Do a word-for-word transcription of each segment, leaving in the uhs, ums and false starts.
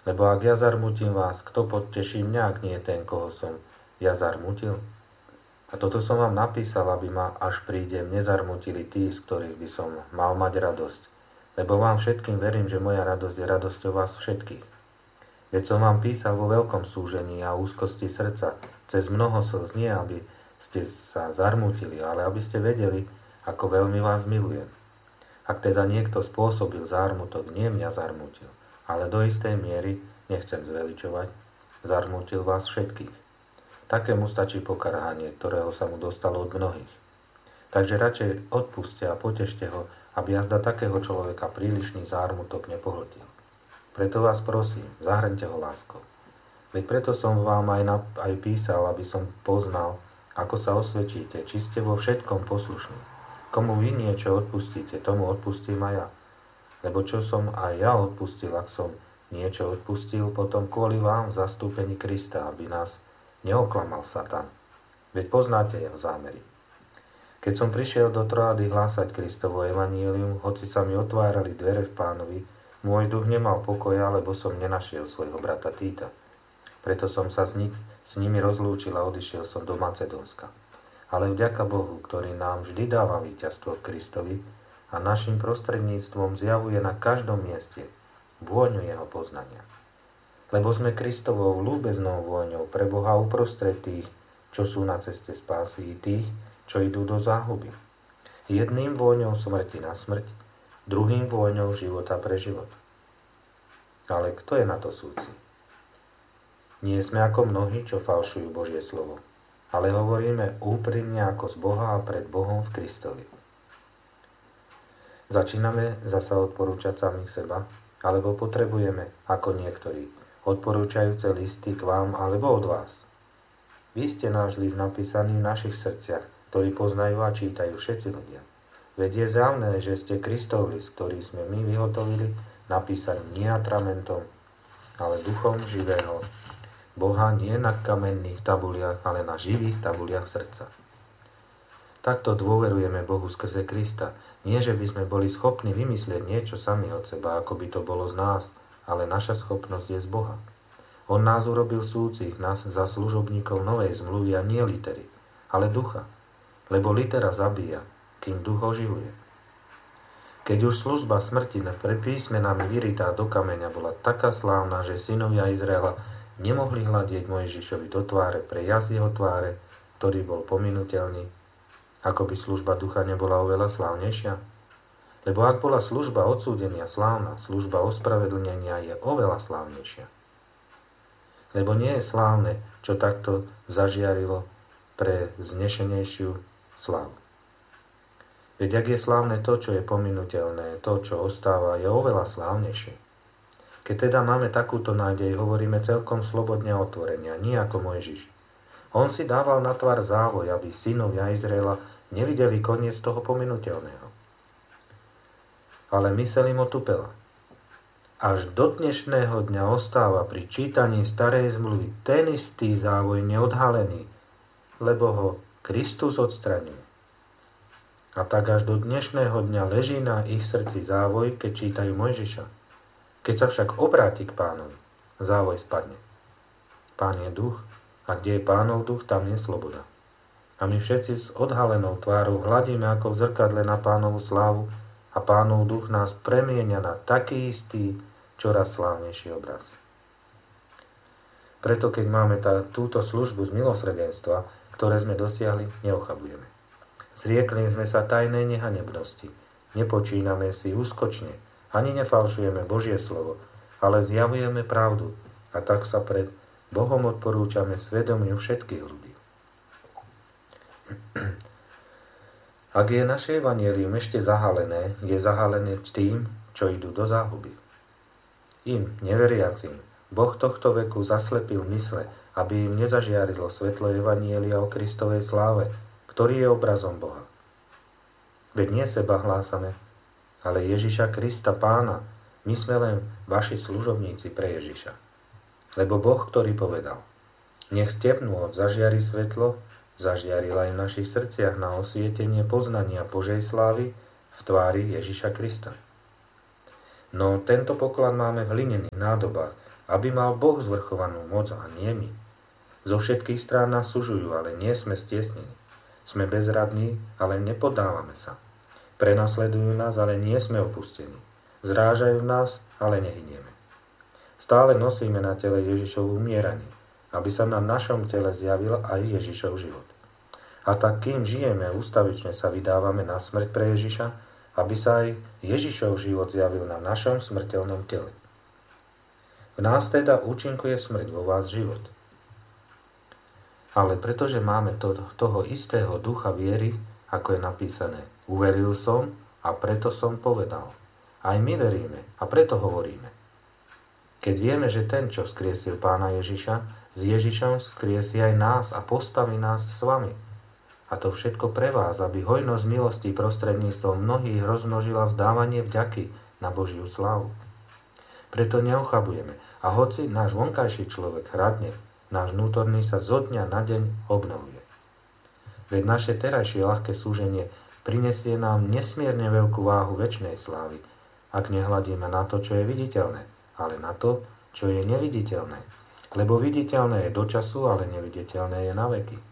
Lebo ak ja zarmutím vás, kto poteší mňa, ak nie ten, koho som ja zarmutil? A toto som vám napísal, aby ma, až prídem, nezarmutili tí, z ktorých by som mal mať radosť. Lebo vám všetkým verím, že moja radosť je radosťou vás všetkých. Veď som vám písal vo veľkom súžení a úzkosti srdca, cez mnoho slz, nie aby ste sa zarmutili, ale aby ste vedeli, ako veľmi vás milujem. Ak teda niekto spôsobil zármutok, nie mňa zarmutil, ale do istej miery, nechcem zveličovať, zarmutil vás všetkých. Takému stačí pokarhanie, ktorého sa mu dostalo od mnohých. Takže radšej odpuste a potešte ho, aby jazda takého človeka prílišný zármutok nepohltil. Preto vás prosím, zahrňte ho láskou. Veď preto som vám aj, na, aj písal, aby som poznal, ako sa osvedčíte, či ste vo všetkom poslušní. Komu vy niečo odpustíte, tomu odpustím aj ja. Lebo čo som aj ja odpustil, ak som niečo odpustil, potom kvôli vám v zastúpení Krista, aby nás neoklamal Satan. Veď poznáte jeho zámery. Keď som prišiel do Troady hlásať Kristovo evanílium, hoci sa mi otvárali dvere v Pánovi, môj duch nemal pokoja, lebo som nenašiel svojho brata Týta. Preto som sa s, ni- s nimi rozlúčil a odišiel som do Macedónska. Ale vďaka Bohu, ktorý nám vždy dáva víťazstvo v Kristovi a našim prostredníctvom zjavuje na každom mieste vôňu jeho poznania. Lebo sme Kristovou ľúbeznou vôňou pre Boha uprostred tých, čo sú na ceste spásy, i tých, čo idú do záhuby. Jedným vôňou smrti na smrť, druhým vôňou života pre život. Ale kto je na to súci? Nie sme ako mnohí, čo falšujú Božie slovo, ale hovoríme úprimne ako z Boha a pred Bohom v Kristovi. Začíname zasa odporúčať samých seba, alebo potrebujeme, ako niektorí, odporúčajúce listy k vám alebo od vás. Vy ste náš list napísaný v našich srdciach, ktorý poznajú a čítajú všetci ľudia. Veď je zjavné, že ste Kristov list, ktorý sme my vyhotovili, napísaný nie atramentom, ale duchom živého Boha, nie na kamenných tabuliach, ale na živých tabuliach srdca. Takto dôverujeme Bohu skrze Krista. Nie, že by sme boli schopní vymyslieť niečo sami od seba, ako by to bolo z nás, ale naša schopnosť je z Boha. On nás urobil súcich, nás za služobníkov novej zmluvy a nie litery, ale ducha. Lebo litera zabíja, kým duch oživuje. Keď už služba smrti pred písmenami vyritá do kameňa bola taká slávna, že synovia Izraela nemohli hľadieť Mojžišovi do tváre pre jas jeho tváre, ktorý bol pominuteľný, ako by služba ducha nebola oveľa slávnejšia? Lebo ak bola služba odsúdenia slávna, služba ospravedlnenia je oveľa slávnejšia. Lebo nie je slávne, čo takto zažiarilo pre znešenejšiu slávu. Veď ak je slávne to, čo je pominuteľné, to, čo ostáva, je oveľa slávnejšie. Keď teda máme takúto nádej, hovoríme celkom slobodne a otvorenia, nie ako Mojžiš. On si dával na tvár závoj, aby synovia Izraela nevideli koniec toho pominuteľného. Ale myseľ im otupela. Až do dnešného dňa ostáva pri čítaní starej zmluvy ten istý závoj neodhalený, lebo ho Kristus odstraňuje. A tak až do dnešného dňa leží na ich srdci závoj, keď čítajú Mojžiša. Keď sa však obráti k Pánovi, závoj spadne. Pán je duch, a kde je Pánov duch, tam je sloboda. A my všetci s odhalenou tvárou hľadíme ako v zrkadle na Pánovu slávu a Pánov duch nás premieňa na taký istý, čoraz slávnejší obraz. Preto keď máme tá, túto službu z milosrdenstva, ktoré sme dosiahli, neochabujeme. Zriekli sme sa tajnej nehanebnosti, nepočíname si úskočne, ani nefalšujeme Božie slovo, ale zjavujeme pravdu a tak sa pred Bohom odporúčame svedomiu všetkých ľudí. Ak je naše evanjelium ešte zahalené, je zahalené tým, čo idú do záhuby. Im, neveriacim, Boh tohto veku zaslepil mysle, aby im nezažiarilo svetlo evanjelia o Kristovej sláve, ktorý je obrazom Boha. Veď nie seba hlásame, ale Ježiša Krista Pána, my sme len vaši služobníci pre Ježiša. Lebo Boh, ktorý povedal, nech z tepnôt zažiari svetlo, zažiaril aj v našich srdciach na osvietenie poznania Božej slávy v tvári Ježiša Krista. No tento poklad máme v hlinených nádobách, aby mal Boh zvrchovanú moc a nie my. Zo všetkých strán nás sužujú, ale nie sme stiesnení. Sme bezradní, ale nepodávame sa. Prenasledujú nás, ale nie sme opustení. Zrážajú nás, ale nehynieme. Stále nosíme na tele Ježišovu umieranie, aby sa na našom tele zjavil aj Ježišov život. A tak, kým žijeme, ustavične sa vydávame na smrť pre Ježiša, aby sa aj Ježišov život zjavil na našom smrteľnom tele. V nás teda účinkuje smrť, vo vás život. Ale pretože máme to, toho istého ducha viery, ako je napísané, uveril som a preto som povedal. Aj my veríme a preto hovoríme. Keď vieme, že ten, čo vzkriesil Pána Ježiša, s Ježišom vzkriesí aj nás a postaví nás s vami. A to všetko pre vás, aby hojnosť milostí prostredníctvom mnohých rozmnožila vzdávanie vďaky na Božiu slávu. Preto neochabujeme a hoci náš vonkajší človek hradne, náš vnútorný sa zo dňa na deň obnovuje. Veď naše terajšie ľahké súženie prinesie nám nesmierne veľkú váhu večnej slávy, ak nehľadíme na to, čo je viditeľné, ale na to, čo je neviditeľné. Lebo viditeľné je do času, ale neviditeľné je na veky.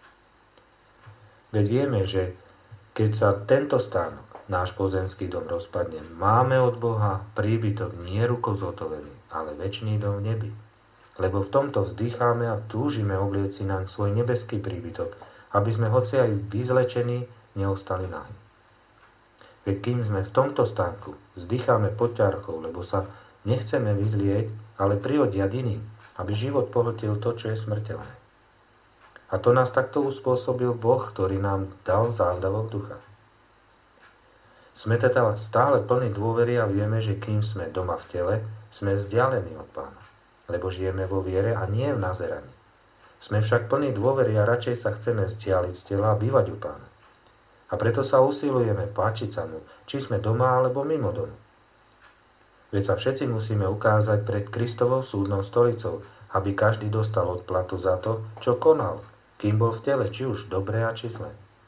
Veď vieme, že keď sa tento stánok, náš pozemský dom rozpadne, máme od Boha príbytok nie rukou zhotovený, ale večný dom v nebi. Lebo v tomto vzdycháme a túžime oblieci naň svoj nebeský príbytok, aby sme hoci aj vyzlečení neostali nahý. Veď kým sme v tomto stánku, vzdycháme pod ťarchou, lebo sa nechceme vyzlieť, ale prihodiať iným, aby život pohltil to, čo je smrteľné. A to nás takto uspôsobil Boh, ktorý nám dal závdavok ducha. Sme teda stále plní dôvery a vieme, že kým sme doma v tele, sme vzdialení od Pána, lebo žijeme vo viere a nie v nazeraní. Sme však plní dôvery a radšej sa chceme vzdialiť z tela a bývať u Pána. A preto sa usilujeme páčiť sa mu, či sme doma alebo mimo domu. Veď sa všetci musíme ukázať pred Kristovou súdnou stolicou, aby každý dostal odplatu za to, čo konal, kým bol v tele, či už dobré a či zlé.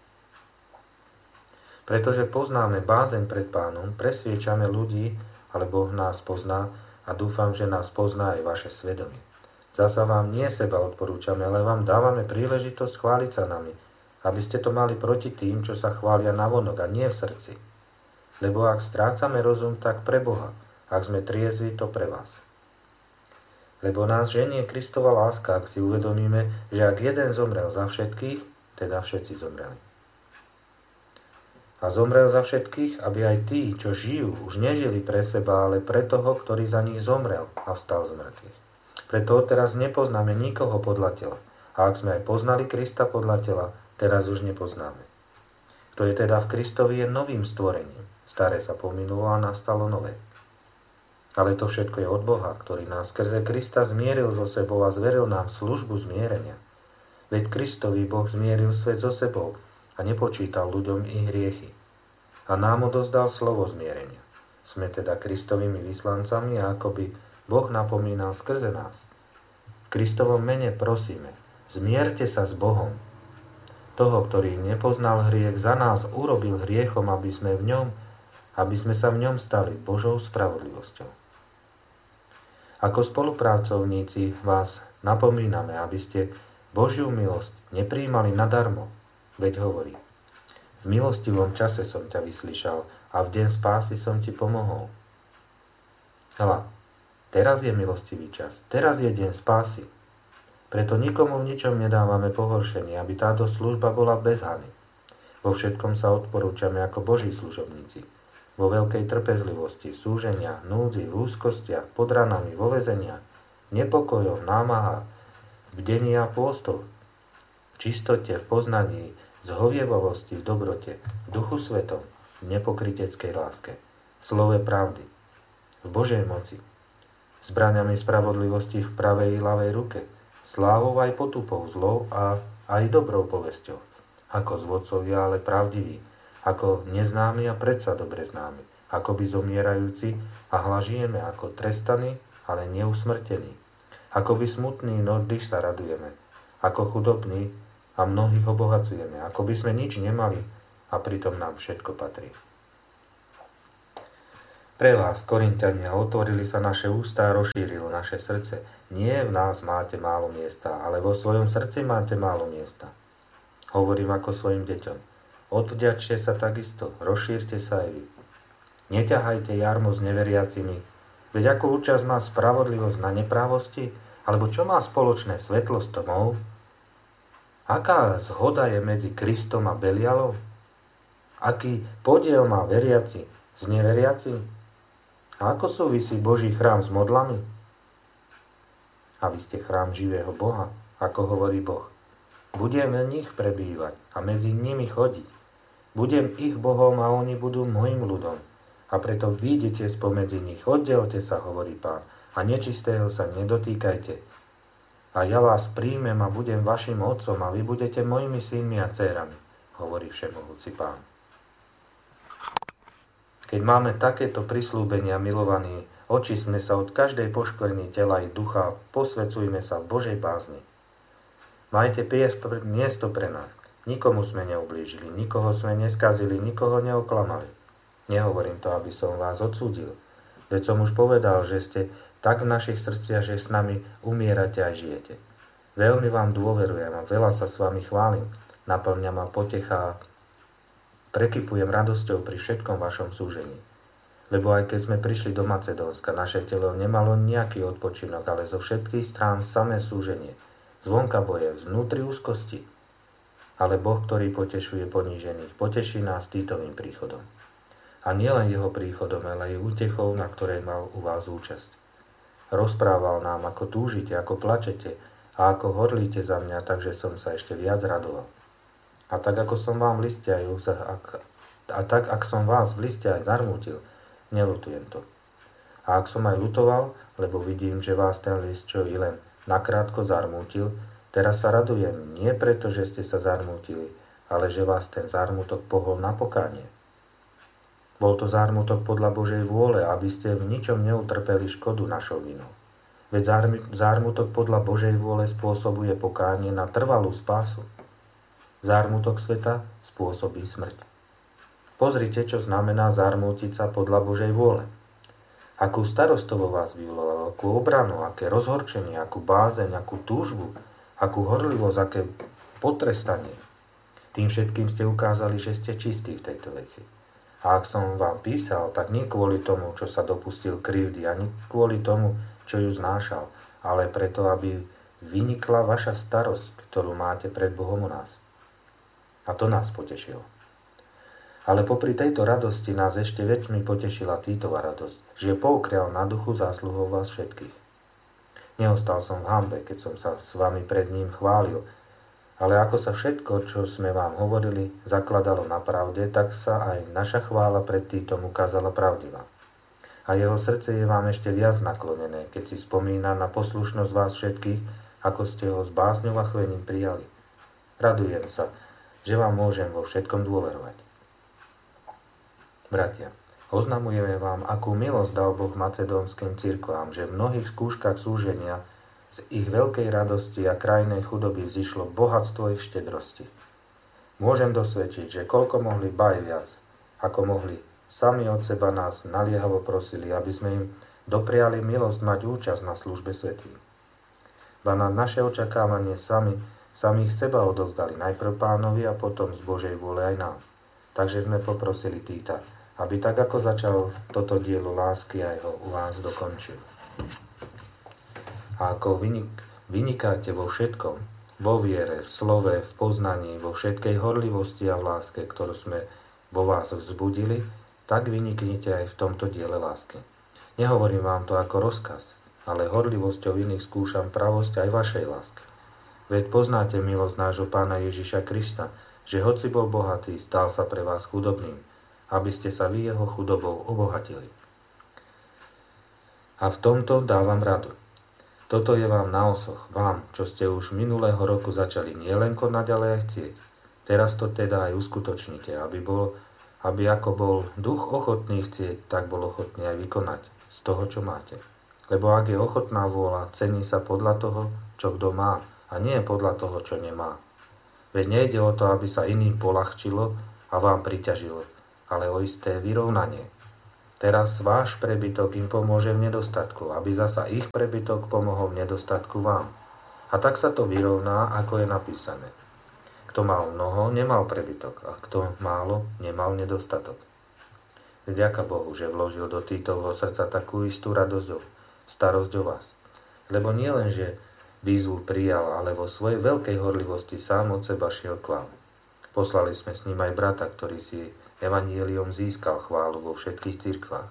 Pretože poznáme bázeň pred Pánom, presviečame ľudí, ale Boh nás pozná a dúfam, že nás pozná aj vaše svedomie. Zasa vám nie seba odporúčame, ale vám dávame príležitosť chváliť sa nami, aby ste to mali proti tým, čo sa chvália navonok a nie v srdci. Lebo ak strácame rozum, tak pre Boha, ak sme triezvi, to pre vás. Lebo nás ženie Kristova láska, ak si uvedomíme, že ak jeden zomrel za všetkých, teda všetci zomreli. A zomrel za všetkých, aby aj tí, čo žijú, už nežili pre seba, ale pre toho, ktorý za nich zomrel a vstal z mŕtvych. Preto teraz nepoznáme nikoho podľa tela. A ak sme aj poznali Krista podľa tela, teraz už nepoznáme. Kto je teda v Kristovi, je novým stvorením. Staré sa pominulo a nastalo nové. Ale to všetko je od Boha, ktorý nás skrze Krista zmieril so sebou a zveril nám službu zmierenia. Veď Kristovi Boh zmieril svet so sebou a nepočítal ľuďom ich hriechy. A nám odozdal slovo zmierenia. Sme teda Kristovými vyslancami a akoby Boh napomínal skrze nás. V Kristovom mene prosíme, zmierte sa s Bohom. Toho, ktorý nepoznal hriech, za nás urobil hriechom, aby sme v ňom, aby sme sa v ňom stali Božou spravodlivosťou. Ako spolupracovníci vás napomíname, aby ste Božiu milosť nepríjmali nadarmo, veď hovorí: v milostivom čase som ťa vyslyšal a v deň spásy som ti pomohol. Hľa, teraz je milostivý čas, teraz je deň spásy. Preto nikomu v ničom nedávame pohoršenie, aby táto služba bola bez hany. Vo všetkom sa odporúčame ako Boží služobníci. Vo veľkej trpezlivosti, v súženiach, núdzi, v úzkostiach, pod ranami, vo väzeniach, nepokojoch, námahách, v bdení a pôstoch, v čistote, v poznaní, zhovievavosti, v dobrote, v duchu svetom, v nepokryteckej láske, v slove pravdy, v Božej moci, zbraňami spravodlivosti v pravej i ľavej ruke, slávou aj potupou, zlou a aj dobrou povesťou, ako zvodcovia, ale pravdiví, ako neznámi a predsa dobre známi, ako by zomierajúci a hlažijeme, ako trestaní, ale neusmrtení, ako by smutní, no vždy sa radujeme, ako chudobní a mnohých obohacujeme, ako by sme nič nemali a pritom nám všetko patrí. Pre vás, Korinťania, otvorili sa naše ústa a rozšírilo naše srdce. Nie v nás máte málo miesta, ale vo svojom srdci máte málo miesta. Hovorím ako svojim deťom. Odvďačte sa takisto, rozšírte sa aj vy. Neťahajte jarmo s neveriacimi, veď akú účasť má spravodlivosť na neprávosti, alebo čo má spoločné svetlo s tmou? Aká zhoda je medzi Kristom a Belialom? Aký podiel má veriaci s neveriacim? A ako súvisí Boží chrám s modlami? A vy ste chrám živého Boha, ako hovorí Boh. Budem v nich prebývať a medzi nimi chodiť. Budem ich Bohom a oni budú môjim ľudom. A preto vyjdete spomedzi nich, oddelte sa, hovorí Pán, a nečistého sa nedotýkajte. A ja vás príjmem a budem vašim otcom a vy budete mojimi synmi a dcérami, hovorí Všemohúci Pán. Keď máme takéto prislúbenia, milovaní, očistme sa od každej poškvrny tela i ducha, posvedzujme sa v Božej bázni. Majte miesto pre nás. Nikomu sme neublížili, nikoho sme neskazili, nikoho neoklamali. Nehovorím to, aby som vás odsúdil. Veď som už povedal, že ste tak v našich srdciach, že s nami umierate a žijete. Veľmi vám dôverujem a veľa sa s vami chválim. Naplňa ma potecha, prekypujem radosťou pri všetkom vašom súžení. Lebo aj keď sme prišli do Macedónska, naše telo nemalo nejaký odpočinok, ale zo všetkých strán samé súženie. Zvonka boje, vnútri úzkosti. Ale Boh, ktorý potešuje ponížených, poteší nás Týtovým príchodom. A nielen jeho príchodom, ale aj útechou, na ktorej mal u vás účasť. Rozprával nám, ako túžite, ako plačete a ako horlíte za mňa, takže som sa ešte viac radoval. A tak, ako som vám v liste aj, a tak, ak som vás v liste aj zarmútil, neľutujem to. A ak som aj ľutoval, lebo vidím, že vás ten list, čo i len nakrátko zarmútil, teraz sa radujem, nie preto, že ste sa zarmútili, ale že vás ten zármutok pohol na pokánie. Bol to zármutok podľa Božej vôle, aby ste v ničom neutrpeli škodu našou vinou. Veď zármutok podľa Božej vôle spôsobuje pokánie na trvalú spásu. Zármutok sveta spôsobí smrť. Pozrite, čo znamená zarmútiť sa podľa Božej vôle. Akú starostovo vás vyvolalo, akú obranu, aké rozhorčenie, akú bázeň, akú túžbu, akú horlivosť, aké potrestanie. Tým všetkým ste ukázali, že ste čistí v tejto veci. A ak som vám písal, tak nie kvôli tomu, čo sa dopustil krivdy, ani kvôli tomu, čo ju znášal, ale preto, aby vynikla vaša starosť, ktorú máte pred Bohom u nás. A to nás potešilo. Ale popri tejto radosti nás ešte väčšmi potešila Títova radosť, že poukrial na duchu zásluhou vás všetkých. Neostal som v hanbe, keď som sa s vami pred ním chválil, ale ako sa všetko, čo sme vám hovorili, zakladalo na pravde, tak sa aj naša chvála pred Títom ukázala pravdivá. A jeho srdce je vám ešte viac naklonené, keď si spomína na poslušnosť vás všetkých, ako ste ho s básňou a chvením prijali. Radujem sa, že vám môžem vo všetkom dôverovať. Bratia, oznamujeme vám, akú milosť dal Boh macedónskym cirkvám, že v mnohých skúškach súženia z ich veľkej radosti a krajnej chudoby vzišlo bohatstvo ich štedrosti. Môžem dosvedčiť, že koľko mohli baj viac, ako mohli, sami od seba nás naliehavo prosili, aby sme im dopriali milosť mať účasť na službe svätým. Ba na naše očakávanie sami, samých seba odovzdali najprv Pánovi a potom z Božej vôle aj nám. Takže sme poprosili Týta, aby tak ako začal toto dielo lásky, aj ho u vás dokončil. A ako vynik, vynikáte vo všetkom, vo viere, v slove, v poznaní, vo všetkej horlivosti a v láske, ktorú sme vo vás vzbudili, tak vyniknite aj v tomto diele lásky. Nehovorím vám to ako rozkaz, ale horlivosťou iných skúšam pravosť aj vašej lásky. Veď poznáte milosť nášho Pána Ježiša Krista, že hoci bol bohatý, stal sa pre vás chudobným, aby ste sa vy jeho chudobou obohatili. A v tomto dávam radu. Toto je vám na osoch, vám, čo ste už minulého roku začali nielen konať, ale aj chcieť. Teraz to teda aj uskutočnite, aby, bol, aby ako bol duch ochotný chcieť, tak bol ochotný aj vykonať z toho, čo máte. Lebo ak je ochotná vôľa, cení sa podľa toho, čo kto má, a nie podľa toho, čo nemá. Veď nejde o to, aby sa iným poľahčilo a vám priťažilo, ale o isté vyrovnanie. Teraz váš prebytok im pomôže v nedostatku, aby zasa ich prebytok pomohol v nedostatku vám. A tak sa to vyrovná, ako je napísané. Kto mal mnoho, nemal prebytok, a kto málo, nemal nedostatok. Vďaka Bohu, že vložil do Titovho srdca takú istú radosť o starosť o vás. Lebo nie len, že výzvu prijal, ale vo svojej veľkej horlivosti sám od seba šiel k vám. Poslali sme s ním aj brata, ktorý si evanjeliom získal chválu vo všetkých cirkvách.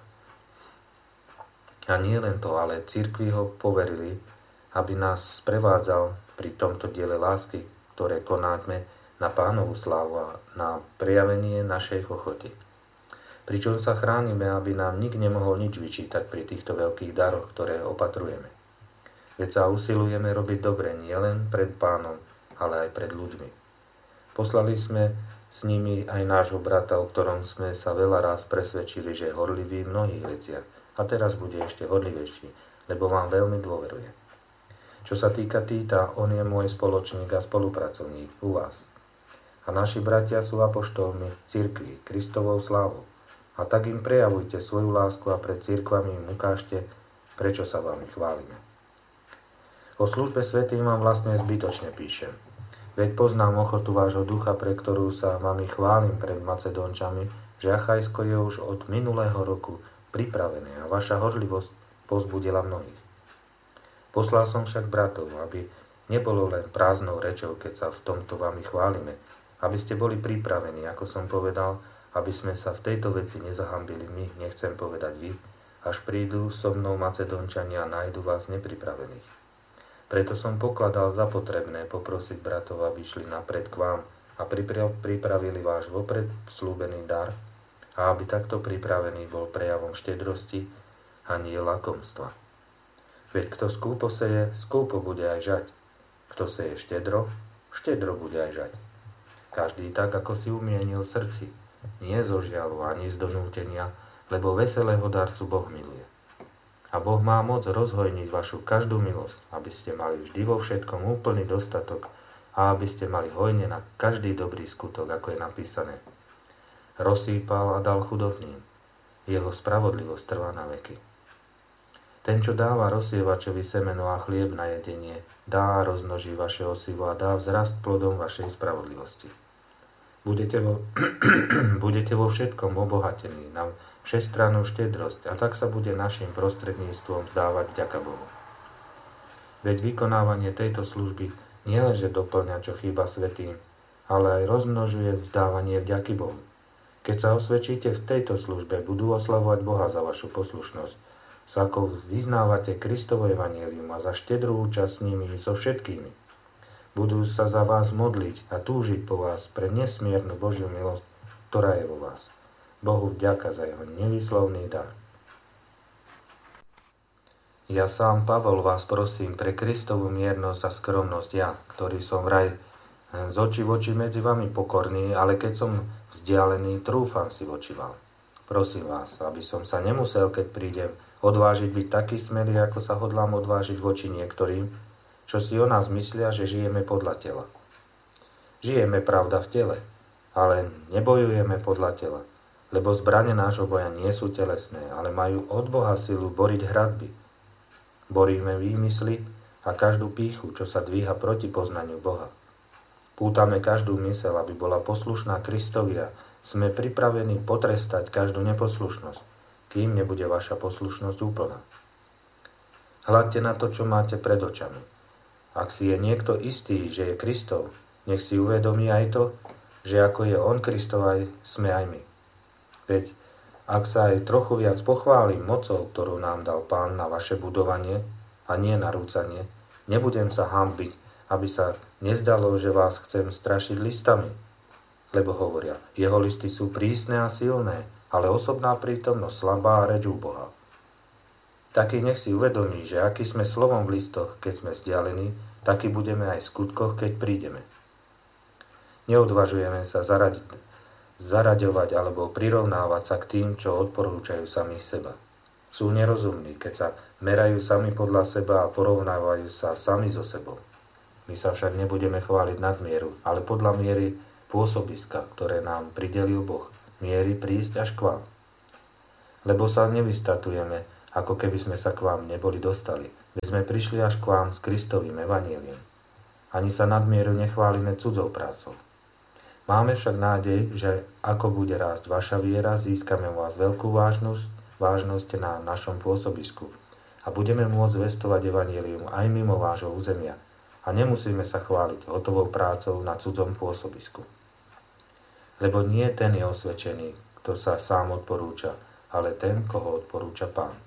A nie len to, ale cirkvi ho poverili, aby nás sprevádzal pri tomto diele lásky, ktoré konáme na Pánovu slávu a na prejavenie našej ochoty. Pričom sa chránime, aby nám nik nemohol nič vyčítať pri týchto veľkých daroch, ktoré opatrujeme. Veď sa usilujeme robiť dobre nielen pred Pánom, ale aj pred ľuďmi. Poslali sme s nimi aj nášho brata, o ktorom sme sa veľa raz presvedčili, že je horlivý v mnohých veciach. A teraz bude ešte horlivejší, lebo vám veľmi dôveruje. Čo sa týka Týta, on je môj spoločník a spolupracovník u vás. A naši bratia sú apoštolmi cirkvi, Kristovou slávou. A tak im prejavujte svoju lásku a pred cirkvami im ukážte, prečo sa vám chválime. O službe svätým vám vlastne zbytočne píšem. Veď poznám ochotu vášho ducha, pre ktorú sa vami chválim pred Macedónčami, že Achajsko je už od minulého roku pripravené a vaša horlivosť povzbudila mnohých. Poslal som však bratov, aby nebolo len prázdnou rečou, keď sa v tomto vami chválime, aby ste boli pripravení, ako som povedal, aby sme sa v tejto veci nezahambili my, nechcem povedať vy, až prídu so mnou Macedónčania a nájdu vás nepripravených. Preto som pokladal za potrebné poprosiť bratov, aby šli napred k vám a pripravili váš vopred slúbený dar a aby takto pripravený bol prejavom štedrosti a nie lakomstva. Veď kto skúpo seje, skúpo bude aj žať. Kto seje štedro, štedro bude aj žať. Každý tak, ako si umienil v srdci, nie zo žialu ani z donútenia, lebo veselého darcu Boh miluje. A Boh má moc rozhojniť vašu každú milosť, aby ste mali vždy vo všetkom úplný dostatok a aby ste mali hojne na každý dobrý skutok, ako je napísané. Rozsýpal a dal chudobným, jeho spravodlivosť trvá na veky. Ten, čo dáva rozsievačovi semeno a chlieb na jedenie, dá a rozmnoží vaše osivo a dá vzrast plodom vašej spravodlivosti. Budete vo, budete vo všetkom obohatení na všestrannú štedrosť a tak sa bude našim prostredníctvom vzdávať vďaka Bohu. Veď vykonávanie tejto služby nielenže doplňa, čo chýba svätým, ale aj rozmnožuje vzdávanie vďaky Bohu. Keď sa osvedčíte v tejto službe, budú oslavovať Boha za vašu poslušnosť, sa ako vyznávate Kristovo evanjelium a za štedrú účasť s nimi so všetkými. Budú sa za vás modliť a túžiť po vás pre nesmiernu Božiu milosť, ktorá je vo vás. Bohu vďaka za jeho nevýslovný dar. Ja sám, Pavol, vás prosím pre Kristovu miernosť a skromnosť ja, ktorý som vraj z očí v oči medzi vami pokorný, ale keď som vzdialený, trúfam si voči vám. Prosím vás, aby som sa nemusel, keď prídem, odvážiť byť taký smelý, ako sa hodlám odvážiť voči niektorým, čo si o nás myslia, že žijeme podľa tela. Žijeme, pravda, v tele, ale nebojujeme podľa tela, lebo zbrane nášho boja nie sú telesné, ale majú od Boha silu boriť hradby. Boríme výmysly a každú pýchu, čo sa dvíha proti poznaniu Boha. Pútame každú myseľ, aby bola poslušná Kristovi a sme pripravení potrestať každú neposlušnosť, kým nebude vaša poslušnosť úplná. Hľadte na to, čo máte pred očami. Ak si je niekto istý, že je Kristov, nech si uvedomí aj to, že ako je on Kristov, aj sme aj my. Veď ak sa aj trochu viac pochválim mocou, ktorú nám dal Pán na vaše budovanie a nie na rúcanie, nebudem sa hanbiť, aby sa nezdalo, že vás chcem strašiť listami. Lebo hovoria, jeho listy sú prísne a silné, ale osobná prítomnosť slabá a reč úbohá. Taký nech si uvedomí, že aký sme slovom v listoch, keď sme vzdialení, taký budeme aj v skutkoch, keď prídeme. Neodvažujeme sa zaradi- zaraďovať alebo prirovnávať sa k tým, čo odporúčajú samých seba. Sú nerozumní, keď sa merajú sami podľa seba a porovnávajú sa sami so sebou. My sa však nebudeme chváliť nadmieru, ale podľa miery pôsobiska, ktoré nám pridelil Boh, miery prísť až k vám. lebo sa nevystatujeme, ako keby sme sa k vám neboli dostali. Veď sme prišli až k vám s Kristovým evanjeliom. Ani sa nadmieru nechválime cudzou prácou. Máme však nádej, že ako bude rásť vaša viera, získame u vás veľkú vážnosť, vážnosť na našom pôsobisku a budeme môcť zvestovať evanjelium aj mimo vášho územia a nemusíme sa chváliť hotovou prácou na cudzom pôsobisku. Lebo nie ten je osvedčený, kto sa sám odporúča, ale ten, koho odporúča Pán.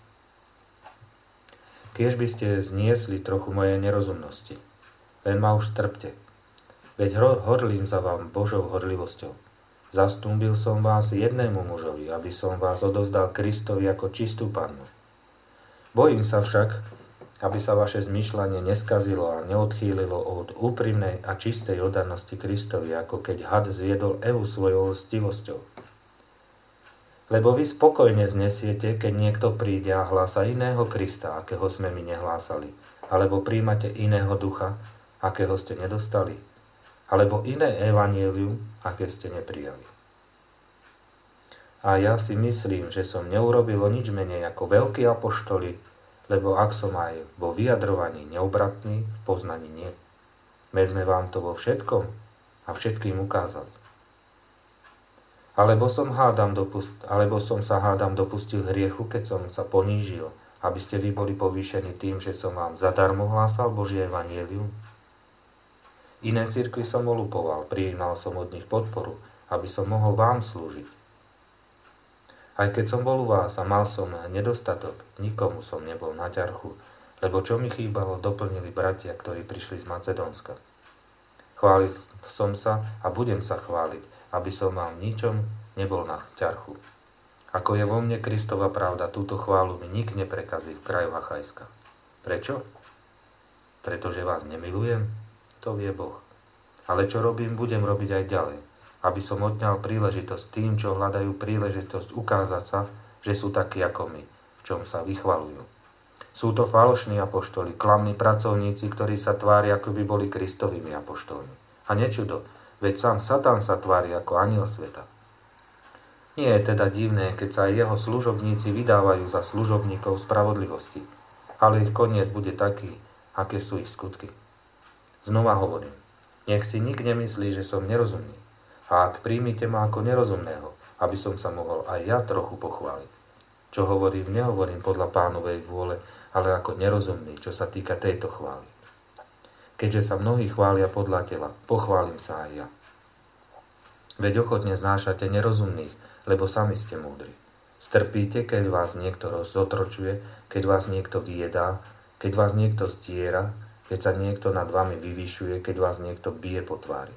Kiež by ste zniesli trochu mojej nerozumnosti, len ma už trpte. Veď horlím za vám Božou horlivosťou. Zastúbil som vás jednému mužovi, aby som vás odovzdal Kristovi ako čistú pannu. Bojím sa však, aby sa vaše zmýšľanie neskazilo a neodchýlilo od úprimnej a čistej oddanosti Kristovi, ako keď had zviedol Evu svojou lstivosťou. Lebo vy spokojne znesiete, keď niekto príde a hlása iného Krista, akého sme my nehlásali, alebo príjmate iného ducha, akého ste nedostali, alebo iné evanjelium, aké ste neprijali. A ja si myslím, že som neurobil nič menej ako veľkí apoštoli, lebo ak som aj vo vyjadrovaní neobratný, v poznaní nie. My sme vám to vo všetkom a všetkým ukázali. Alebo som, hádam dopust, alebo som sa hádam dopustil hriechu, keď som sa ponížil, aby ste vy boli povýšení tým, že som vám zadarmo hlásal Božie evanjelium. Iné cirkvi som olupoval, prijímal som od nich podporu, aby som mohol vám slúžiť. Aj keď som bol u vás a mal som nedostatok, nikomu som nebol na ťarchu, lebo čo mi chýbalo, doplnili bratia, ktorí prišli z Macedónska. Chválil som sa a budem sa chváliť, aby som vám ničom nebol na ťarchu. Ako je vo mne Kristova pravda, túto chválu mi nik neprekazí v kraju Achajska. Prečo? Pretože vás nemilujem? To vie Boh. Ale čo robím, budem robiť aj ďalej, aby som odňal príležitosť tým, čo hľadajú príležitosť ukázať sa, že sú takí ako my, v čom sa vychvalujú. Sú to falošní apoštoli, klamní pracovníci, ktorí sa tvária, ako by boli Kristovými apoštolmi. A nečudo, veď sám Satan sa tvári ako anjel sveta. Nie je teda divné, keď sa aj jeho služobníci vydávajú za služobníkov spravodlivosti, ale ich koniec bude taký, aké sú ich skutky. Znova hovorím, nech si nik nemyslí, že som nerozumný. A ak príjmite ma ako nerozumného, aby som sa mohol aj ja trochu pochváliť. Čo hovorím, nehovorím podľa Pánovej vôle, ale ako nerozumný, čo sa týka tejto chvály. Keďže sa mnohí chvália podľa tela, pochválim sa aj ja. Veď ochotne znášate nerozumných, lebo sami ste múdri. Strpíte, keď vás niekto zotročuje, keď vás niekto vyjedá, keď vás niekto zdiera, keď sa niekto nad vami vyvyšuje, keď vás niekto bije po tvári.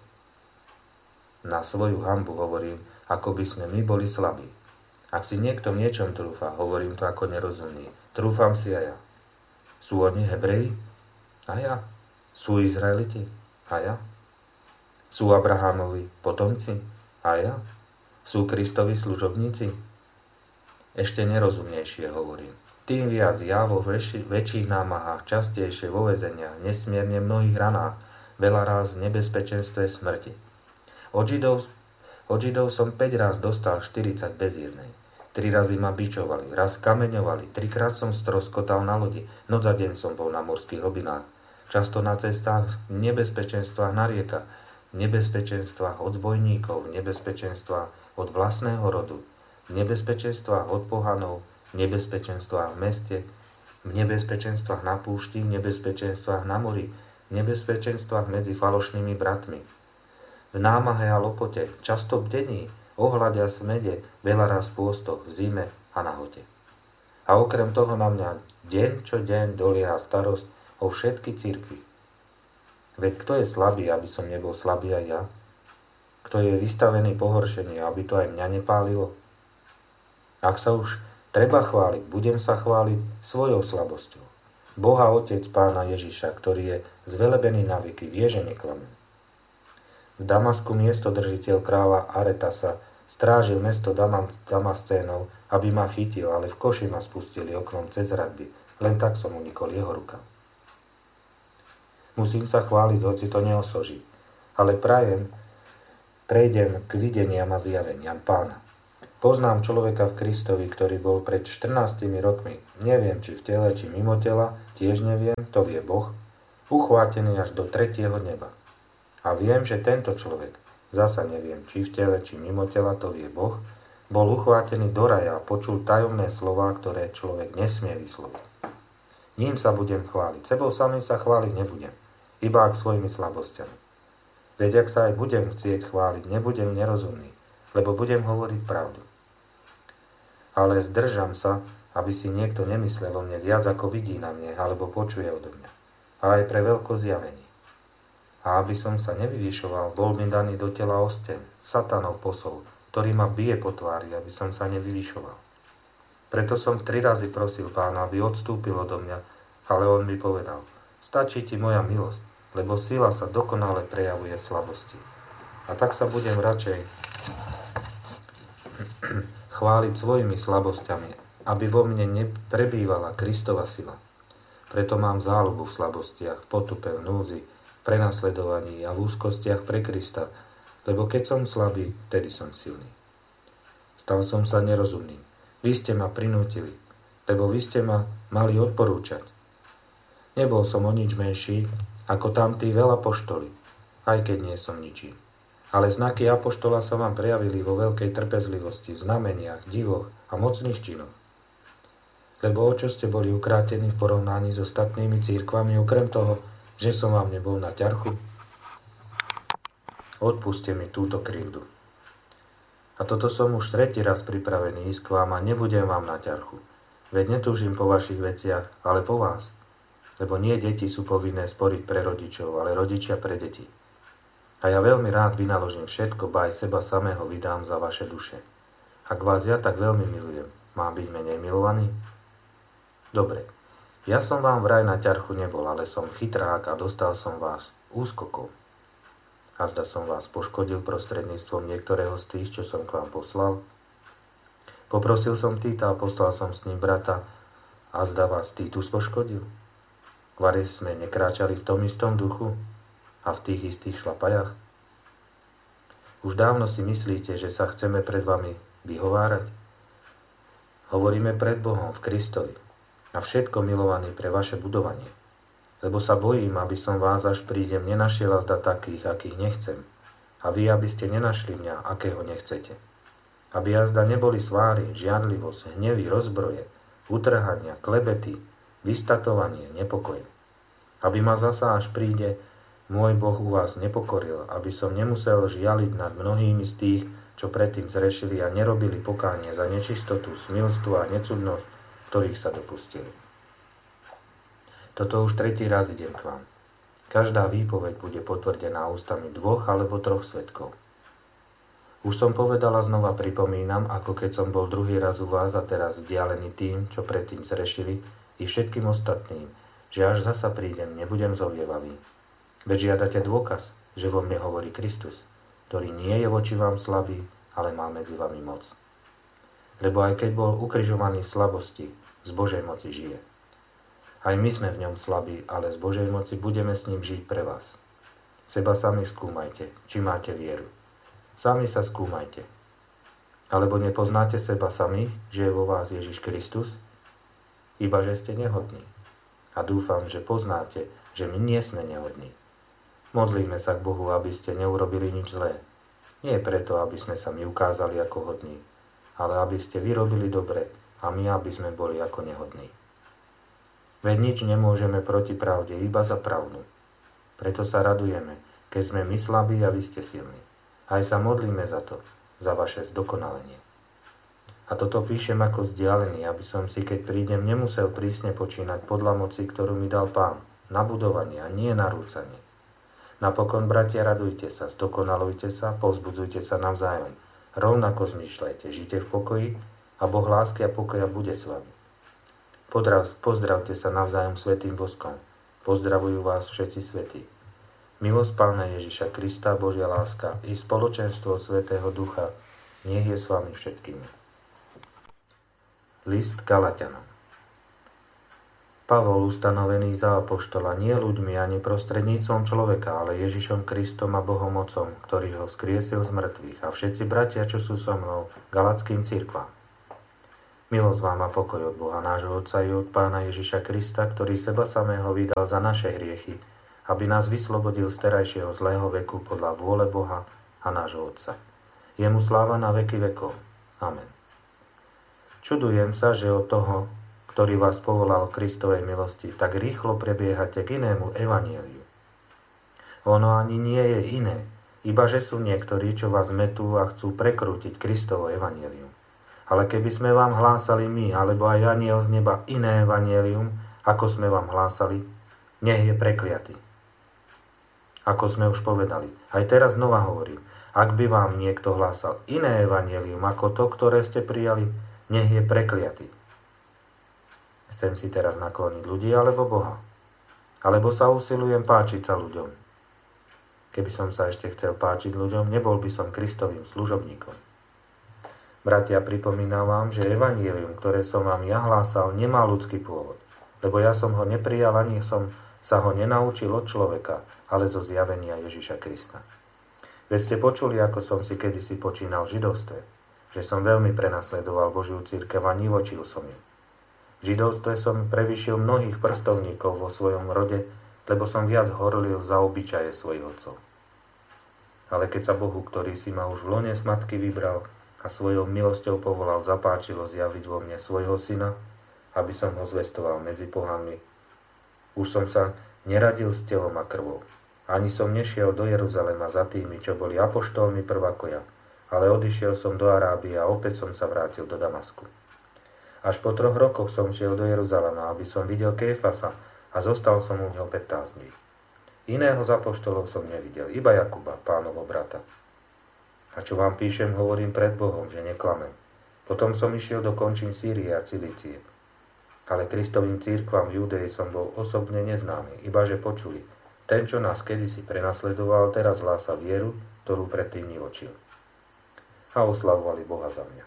Na svoju hanbu hovorím, ako by sme my boli slabí. Ak si niekto v niečom trúfa, hovorím to ako nerozumný. Trúfam si aj ja. Sú oni Hebreji? A ja. Sú Izraeliti? A ja. Sú Abrahámovi potomci? A ja. Sú Kristovi služobníci? Ešte nerozumnejšie hovorím. Tým viac ja vo väčši, väčších námahách, častejšie vo väzeniach, nesmierne mnohých ranách, veľa ráz v nebezpečenstve smrti. Od Židov, od Židov som päť raz dostal štyridsať bez jednej. Tri razy ma bičovali, raz kameňovali, trikrát som stroskotal na lodi, noc a deň som bol na morských hlbinách. Často na cestách, v nebezpečenstvách na riekach, v nebezpečenstvách od zbojníkov, v nebezpečenstvách od vlastného rodu, v nebezpečenstvách od pohanov, v nebezpečenstvách v meste, v nebezpečenstvách na púšti, v nebezpečenstvách na mori, v nebezpečenstvách medzi falošnými bratmi. V námahe a lopote, často bdení, ohľade a smede, veľa raz pôstoch, v zime a nahote. A okrem toho na mňa deň čo deň dolieha starosť o všetky cirkvi. Veď kto je slabý, aby som nebol slabý aj ja? Kto je vystavený pohoršeniu, aby to aj mňa nepálilo? Ak sa už treba chváliť, budem sa chváliť svojou slabosťou. Boha Otec Pána Ježiša, ktorý je zvelebený na veky, vie, že neklamem. V Damasku miestodržiteľ kráľa Aretasa strážil mesto Damascénov, aby ma chytil, ale v koši ma spustili oknom cez hradby. Len tak som unikol jeho rukám. Musím sa chváliť, hoci to neosoží, ale prajem, prejdem k videniam a zjaveniam Pána. Poznám človeka v Kristovi, ktorý bol pred štrnástimi rokmi, neviem, či v tele, či mimo tela, tiež neviem, to vie Boh, uchvátený až do tretieho neba. A viem, že tento človek, zasa neviem, či v tele, či mimo tela, to vie Boh, bol uchvátený do raja a počul tajomné slová, ktoré človek nesmie vysloviť. Ním sa budem chváliť. Sebou samým sa chváliť nebudem, iba ak svojimi slabosťami. Veď ak sa aj budem chcieť chváliť, nebudem nerozumný, lebo budem hovoriť pravdu. Ale zdržam sa, aby si niekto nemyslel o mne viac, ako vidí na mne, alebo počuje odo mňa. A aj pre veľko zjavení. A aby som sa nevyvyšoval, bol mi daný do tela osteň, satanov posol, ktorý ma bije po tvári, aby som sa nevyvyšoval. Preto som tri razy prosil Pána, aby odstúpil odo mňa, ale on mi povedal, stačí ti moja milosť, lebo sila sa dokonale prejavuje v slabosti. A tak sa budem radšej chváliť svojimi slabosťami, aby vo mne neprebývala Kristova sila. Preto mám záľubu v slabostiach, v potupe, v núdzi, v prenasledovaní a v úzkostiach pre Krista, lebo keď som slabý, vtedy som silný. Stal som sa nerozumným. Vy ste ma prinútili, lebo vy ste ma mali odporúčať. Nebol som o nič menší, ako tamtí veľapoštoli, aj keď nie som ničím. Ale znaky apoštola sa vám prejavili vo veľkej trpezlivosti, znameniach, divoch a mocných činoch. Lebo o čo ste boli ukrátení v porovnaní s ostatnými cirkvami, okrem toho, že som vám nebol na ťarchu? Odpuste mi túto krivdu. A toto som už tretí raz pripravený ísť k vám a nebudem vám na ťarchu. Veď netúžim po vašich veciach, ale po vás. Lebo nie deti sú povinné sporiť pre rodičov, ale rodičia pre deti. A ja veľmi rád vynaložím všetko, ba aj seba samého vydám za vaše duše. Ak vás ja tak veľmi milujem, mám byť menej milovaný? Dobre, ja som vám vraj na ťarchu nebol, ale som chytrák a dostal som vás úskokov. A zda som vás poškodil prostredníctvom niektorého z tých, čo som k vám poslal. Poprosil som Týta a poslal som s ním brata, a zda vás Týtus poškodil. Kvari sme nekráčali v tom istom duchu a v tých istých šlapajach? Už dávno si myslíte, že sa chceme pred vami vyhovárať? Hovoríme pred Bohom v Kristovi a všetko milovaný pre vaše budovanie. Lebo sa bojím, aby som vás, až prídem, nenašiel a zda takých, akých nechcem. A vy, aby ste nenašli mňa, akého nechcete. Aby jazda neboli sváry, žiarlivosť, hnevy, rozbroje, utrhania, klebety, vystatovanie, nepokoje. Aby ma zasa, až príde, môj Boh u vás nepokoril, aby som nemusel žialiť nad mnohými z tých, čo predtým zrešili a nerobili pokánie za nečistotu, smilstvo a necudnosť, ktorých sa dopustili. Toto už tretí raz idem k vám. Každá výpoveď bude potvrdená ústami dvoch alebo troch svedkov. Už som povedal a znova pripomínam, ako keď som bol druhý raz u vás a teraz vzdialený tým, čo predtým zrešili, i všetkým ostatným, že až zasa prídem, nebudem zovievavý. Veď žiadate dôkaz, že vo mne hovorí Kristus, ktorý nie je voči vám slabý, ale má medzi vami moc. Lebo aj keď bol ukrižovaný v slabosti, z Božej moci žije. Aj my sme v ňom slabí, ale z Božej moci budeme s ním žiť pre vás. Seba sami skúmajte, či máte vieru. Sami sa skúmajte. Alebo nepoznáte seba samých, že je vo vás Ježiš Kristus? Iba že ste nehodní. A dúfam, že poznáte, že my nie sme nehodní. Modlíme sa k Bohu, aby ste neurobili nič zlé. Nie preto, aby sme sa my ukázali ako hodní, ale aby ste vy robili dobre a my, aby sme boli ako nehodní. Veď nič nemôžeme proti pravde, iba za pravdu. Preto sa radujeme, keď sme my slabí a vy ste silní. Aj sa modlíme za to, za vaše zdokonalenie. A toto píšem ako vzdialený, aby som si, keď prídem, nemusel prísne počínať podľa moci, ktorú mi dal Pán, na budovanie a nie na rúcanie. Napokon, bratia, radujte sa, zdokonalujte sa, povzbudzujte sa navzájom. Rovnako zmýšľajte, žite v pokoji a Boh lásky a pokoja bude s vami. Pozdrav, pozdravte sa navzájom svätým boskom. Pozdravujú vás všetci svätí. Milosť Pána Ježiša Krista, Božia láska i spoločenstvo Svätého Ducha nech je s vami všetkými. List Galatianom. Pavol, ustanovený za apoštola, nie ľuďmi ani prostredníctvom človeka, ale Ježišom Kristom a Bohom Otcom, ktorý ho skriesil z mŕtvych, a všetci bratia, čo sú so mnou, galackým cirkvám. Milosť vám a pokoj od Boha nášho Otca i od Pána Ježiša Krista, ktorý seba samého vydal za naše hriechy, aby nás vyslobodil z terajšieho zlého veku podľa vôle Boha a nášho Otca. Jemu sláva na veky vekov. Amen. Čudujem sa, že od toho, ktorý vás povolal Kristovej milosti, tak rýchlo prebiehate k inému evanjeliu. Ono ani nie je iné, iba že sú niektorí, čo vás metú a chcú prekrútiť Kristovo evanjelium. Ale keby sme vám hlásali my, alebo aj anjel z neba iné evanjelium, ako sme vám hlásali, nech je prekliatý. Ako sme už povedali, aj teraz znova hovorím, ak by vám niekto hlásal iné evanjelium ako to, ktoré ste prijali, nech je prekliatý. Chcem si teraz nakloniť ľudí alebo Boha? Alebo sa usilujem páčiť sa ľuďom? Keby som sa ešte chcel páčiť ľuďom, nebol by som Kristovým služobníkom. Bratia, pripomínam vám, že evanjelium, ktoré som vám ja hlásal, nemá ľudský pôvod, lebo ja som ho neprijal, ani som sa ho nenaučil od človeka, ale zo zjavenia Ježiša Krista. Veď ste počuli, ako som si kedysi počínal v židovstve, že som veľmi prenasledoval Božiu cirkev a nivočil som ju. V židovstve som prevýšil mnohých prstovníkov vo svojom rode, lebo som viac horlil za obyčaje svojich otcov. Ale keď sa Bohu, ktorý si ma už v lone z matky vybral a svojou milosťou povolal, zapáčilo zjaviť vo mne svojho syna, aby som ho zvestoval medzi pohanmi, už som sa neradil s telom a krvou. Ani som nešiel do Jeruzalema za tými, čo boli apoštolmi prvako ja, ale odišiel som do Arábie a opäť som sa vrátil do Damasku. Až po troch rokoch som šiel do Jeruzalema, aby som videl Kéfasa a zostal som u neho pätnásť dní. Iného z apoštolov som nevidel, iba Jakuba, Pánovho brata. A čo vám píšem, hovorím pred Bohom, že neklamem. Potom som išiel do končín Sýrie a Cilície. Ale Kristovým cirkvám v Judei som bol osobne neznámy, iba že počuli. Ten, čo nás kedysi prenasledoval, teraz hlása vieru, ktorú predtým nivočil. A oslavovali Boha za mňa.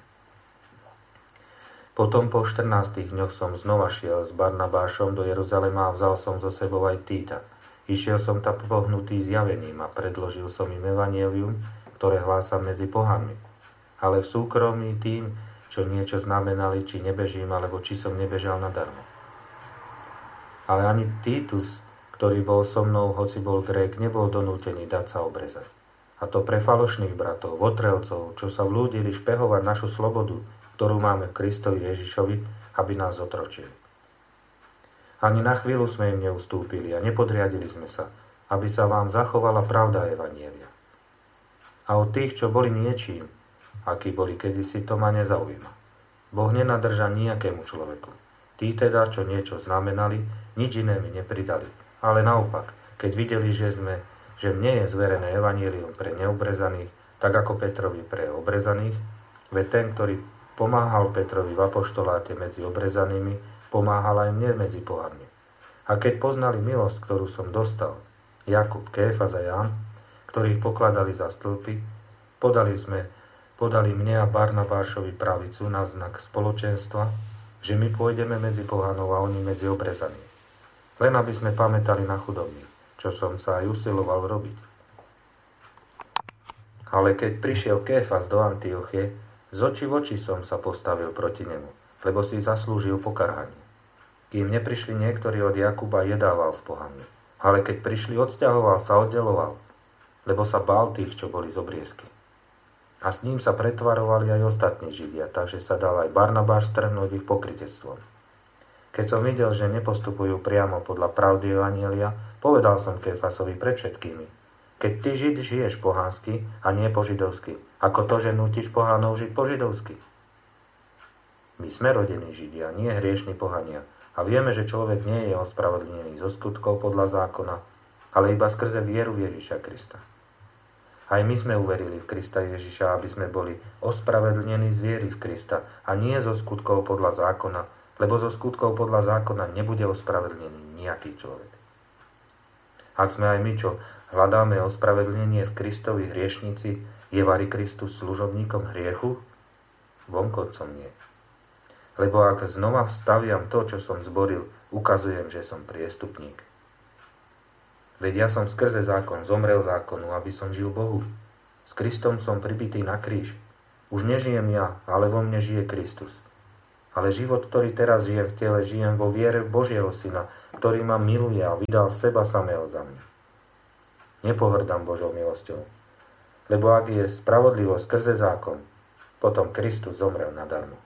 Potom po štrnástich dňoch som znova šiel s Barnabášom do Jeruzalema a vzal som zo sebou aj Týta. Išiel som tam pohnutý zjavením a predložil som im evanjelium, ktoré hlásam medzi pohanmi. Ale v súkromí tým, čo niečo znamenali, či nebežím, alebo či som nebežal nadarmo. Ale ani Týtus, ktorý bol so mnou, hoci bol Grék, nebol donútený dať sa obrezať. A to pre falošných bratov, votrelcov, čo sa vlúdili špehovať našu slobodu, ktorú máme v Kristovi Ježišovi, aby nás otročili. Ani na chvíľu sme im neustúpili a nepodriadili sme sa, aby sa vám zachovala pravda evanjelia. A od tých, čo boli niečím, akí boli kedysi, to ma nezaujíma. Boh nenadrža nejakému človeku. Tí teda, čo niečo znamenali, nič iné mi nepridali. Ale naopak, keď videli, že, sme, že mne je zverené evanjelium pre neobrezaných, tak ako Petrovi pre obrezaných, veď ten, ktorý pomáhal Petrovi v apoštoláte medzi obrezanými, pomáhal aj mne medzi pohanmi. A keď poznali milosť, ktorú som dostal, Jakub, Kéfas a Ján, ktorých pokladali za stĺpy, podali sme, podali mne a Barnabášovi pravicu na znak spoločenstva, že my pôjdeme medzi pohanov a oni medzi obrezanými. Len aby sme pamätali na chudobných, čo som sa aj usiloval robiť. Ale keď prišiel Kéfas do Antiochie, z očí v oči som sa postavil proti nemu, lebo si zaslúžil pokarhanie. Kým neprišli niektorí od Jakuba, jedával s pohanmi. Ale keď prišli, odsťahoval sa, oddeloval, lebo sa bál tých, čo boli z obriezky. A s ním sa pretvarovali aj ostatní Židia, takže sa dal aj Barnabáš strhnúť ich pokrytectvom. Keď som videl, že nepostupujú priamo podľa pravdy evanjelia, povedal som Kéfasovi pred všetkými: keď ty Žid žiješ pohansky a nie po židovsky, ako to, že nútiš pohánov žiť po židovsky? My sme rodení Židia, nie hriešni pohania, a vieme, že človek nie je ospravedlnený zo skutkov podľa zákona, ale iba skrze vieru v Ježiša Krista. Aj my sme uverili v Krista Ježiša, aby sme boli ospravedlnení z viery v Krista a nie zo skutkov podľa zákona, lebo zo skutkov podľa zákona nebude ospravedlnený nejaký človek. Ak sme aj my, čo hľadáme ospravedlnenie v Kristovi hriešnici, je vari Kristus služobníkom hriechu? Vonkoncom nie. Lebo ak znova staviam to, čo som zboril, ukazujem, že som priestupník. Veď ja som skrze zákon zomrel zákonu, aby som žil Bohu. S Kristom som pribitý na kríž. Už nežijem ja, ale vo mne žije Kristus. Ale život, ktorý teraz žijem v tele, žijem vo viere v Božieho Syna, ktorý ma miluje a vydal seba samého za mňa. Nepohrdám Božou milosťou. Lebo ak je spravodlivosť skrze zákon, potom Kristus zomrel nadarmo.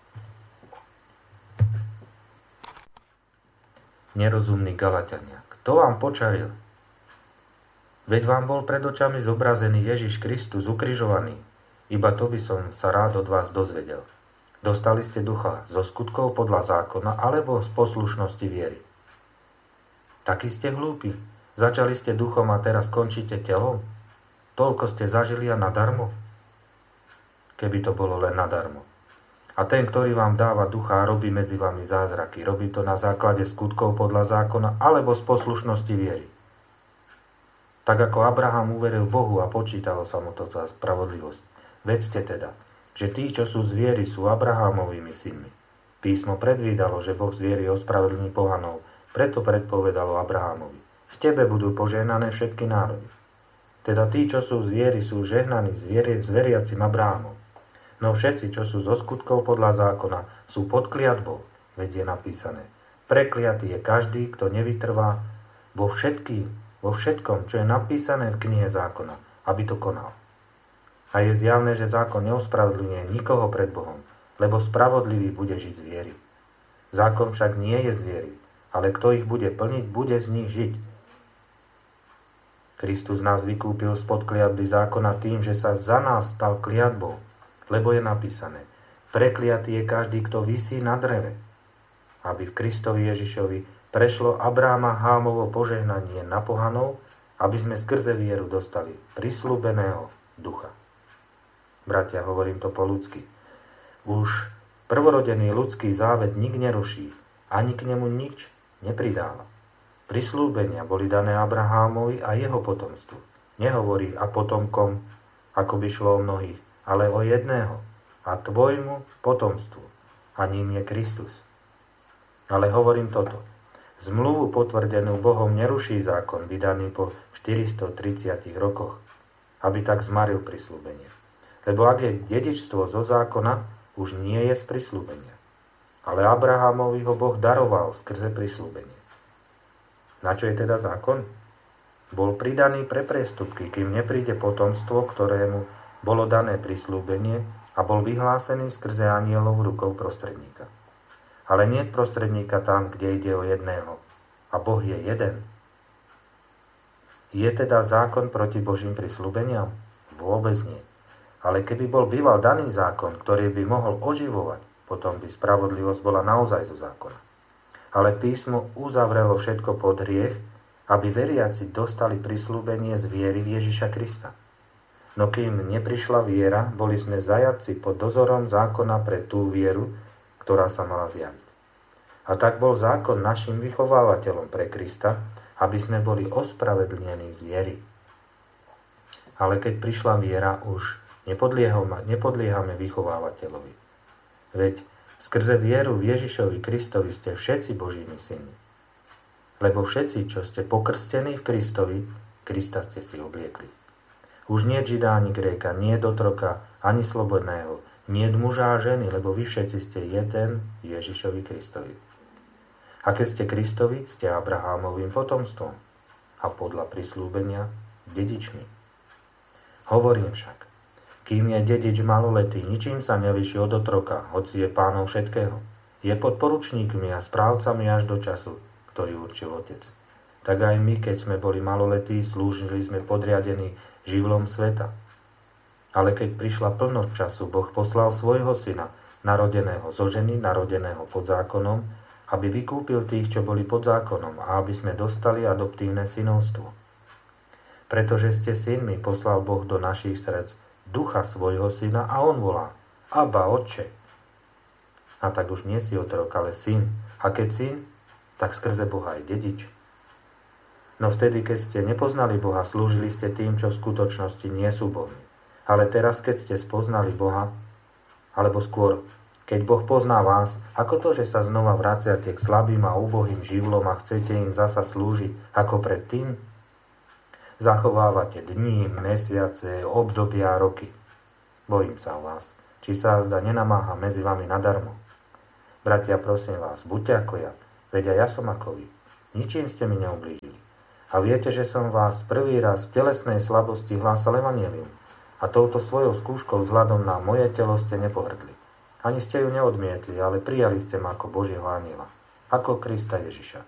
Nerozumní Galatania, kto vám počaril? Veď vám bol pred očami zobrazený Ježiš Kristus ukrižovaný. Iba to by som sa rád od vás dozvedel. Dostali ste ducha zo skutkov podľa zákona alebo z poslušnosti viery? Takí ste hlúpi. Začali ste duchom a teraz končíte telom? Toľko ste zažili a nadarmo? Keby to bolo len nadarmo. A ten, ktorý vám dáva ducha a robí medzi vami zázraky, robí to na základe skutkov podľa zákona alebo z poslušnosti viery. Tak ako Abraham uveril Bohu a počítalo sa mu to za spravodlivosť. Vedzte teda, že tí, čo sú z viery, sú Abrahámovými synmi. Písmo predvídalo, že Boh z viery ospravedlní pohanov, preto predpovedalo Abrahámovi. V tebe budú požehnané všetky národy. Teda tí, čo sú z viery, sú žehnaní s veriacim Abrahámom. No všetci, čo sú zo skutkov podľa zákona, sú pod kliatbou, veď je napísané. Prekliatý je každý, kto nevytrvá vo všetkým, vo všetkom, čo je napísané v knihe zákona, aby to konal. A je zjavné, že zákon neospravedlňuje nikoho pred Bohom, lebo spravodlivý bude žiť z viery. Zákon však nie je z viery, ale kto ich bude plniť, bude z nich žiť. Kristus nás vykúpil spod kliatby zákona tým, že sa za nás stal kliatbou, lebo je napísané, prekliatý je každý, kto visí na dreve, aby v Kristovi Ježišovi prešlo Abráma Hámovo požehnanie na pohanov, aby sme skrze vieru dostali prisľúbeného ducha. Bratia, hovorím to po ľudsky. Už prvorodený ľudský závet nik neruší, ani k nemu nič nepridáva. Prisľúbenia boli dané Abrahámovi a jeho potomstvu. Nehovorí a potomkom, ako by šlo o mnohých, ale o jedného, a tvojmu potomstvu, a ním je Kristus. Ale hovorím toto. Zmluvu potvrdenú Bohom neruší zákon, vydaný po štyristotridsiatich rokoch, aby tak zmaril prisľúbenie. Lebo ak je dedičstvo zo zákona, už nie je z prisľúbenia. Ale Abrahámovi ho Boh daroval skrze prisľúbenie. Na čo je teda zákon? Bol pridaný pre priestupky, kým nepríde potomstvo, ktorému bolo dané prisľúbenie a bol vyhlásený skrze anielov rukou prostredníka. Ale nie prostredníka tam, kde ide o jedného. A Boh je jeden. Je teda zákon proti Božím prisľúbeniam? Vôbec nie. Ale keby bol býval daný zákon, ktorý by mohol oživovať, potom by spravodlivosť bola naozaj zo zákona. Ale písmo uzavrelo všetko pod hriech, aby veriaci dostali prisľúbenie z viery v Ježiša Krista. No kým neprišla viera, boli sme zajatci pod dozorom zákona pre tú vieru, ktorá sa mala zjaviť. A tak bol zákon našim vychovávateľom pre Krista, aby sme boli ospravedlnení z viery. Ale keď prišla viera, už nepodliehame vychovávateľovi. Veď skrze vieru v Ježišovi Kristovi ste všetci Božími synmi. Lebo všetci, čo ste pokrstení v Kristovi, Krista ste si obliekli. Už nie Žida ani Gréka, nie dotroka, ani slobodného, nie muža a ženy, lebo vy všetci ste jeden Ježišovi Kristovi. A keď ste Kristovi, ste Abrahámovým potomstvom a podľa prisľúbenia dedičmi. Hovorím však, kým je dedič maloletý, ničím sa nelíši od otroka, hoci je pánom všetkého. Je pod poručníkmi a správcami až do času, ktorý určil otec. Tak aj my, keď sme boli maloletí, slúžili sme podriadení živlom sveta. Ale keď prišla plnosť času, Boh poslal svojho syna, narodeného zo ženy, narodeného pod zákonom, aby vykúpil tých, čo boli pod zákonom, a aby sme dostali adoptívne synovstvo. Pretože ste synmi, poslal Boh do našich srdc ducha svojho syna a on volá: Abba, Otče. A tak už nie si otrok, ale syn. A keď syn, tak skrze Boha aj dedič. No vtedy, keď ste nepoznali Boha, slúžili ste tým, čo v skutočnosti nie sú bohmi. Ale teraz, keď ste spoznali Boha, alebo skôr, Keď Boh pozná vás, ako to, že sa znova vraciate k slabým a úbohým živlom a chcete im zasa slúžiť ako predtým? Zachovávate dní, mesiace, obdobia a roky. Bojím sa o vás, či sa zda nenamáha medzi vami nadarmo. Bratia, prosím vás, buďte ako ja, veď aj ja som ako vy. Ničím ste mi neublížili. A viete, že som vás prvý raz v telesnej slabosti hlásal evanjelium. A touto svojou skúškou vzhľadom na moje telo ste nepohrdli. Ani ste ju neodmietli, ale prijali ste ma ako Božieho anjela, ako Krista Ježiša.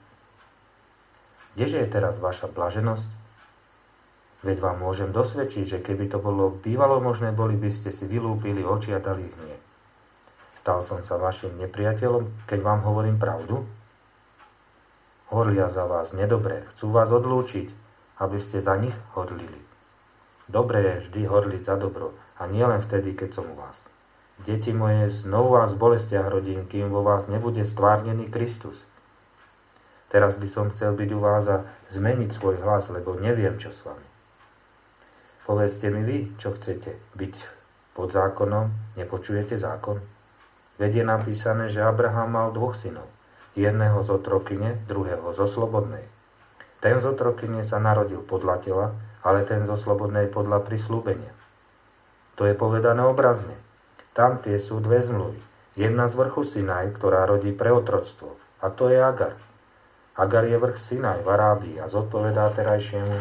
Kdeže je teraz vaša blaženosť? Veď vám môžem dosvedčiť, že keby to bolo bývalo možné, boli by ste si vylúpili oči a dali ich mne. Stal som sa vašim nepriateľom, keď vám hovorím pravdu? Horlia za vás nedobré, chcú vás odlúčiť, aby ste za nich hodlili. Dobré je vždy hodliť za dobro, a nie len vtedy, keď som u vás. Deti moje, znovu vás v bolestiach rodín, kým vo vás nebude stvárnený Kristus. Teraz by som chcel byť u vás a zmeniť svoj hlas, lebo neviem, čo s vami. Povedzte mi vy, čo chcete. Byť pod zákonom, nepočujete zákon? Veď je napísané, že Abraham mal dvoch synov. Jedného z otrokyne, druhého zo slobodnej. Ten z otrokyne sa narodil podľa tela, ale ten zo slobodnej podľa prislúbenia. To je povedané obrazne. Tam tie sú dve zmluvy. Jedna z vrchu Sinaj, ktorá rodí pre otroctvo. A to je Agar. Agar je vrch Sinaj v Arábii a zodpovedá terajšiemu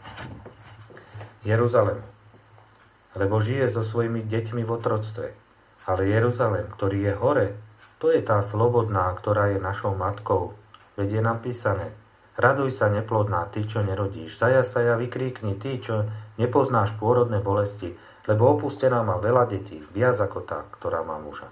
Jeruzalému. Lebo žije so svojimi deťmi v otroctve. Ale Jeruzalém, ktorý je hore, to je tá slobodná, ktorá je našou matkou. Veď je napísané: Raduj sa, neplodná, ty, čo nerodíš. Zaja sa ja, vykríkni, ty, čo nepoznáš pôrodné bolesti, lebo opustená má veľa detí, viac ako tá, ktorá má muža.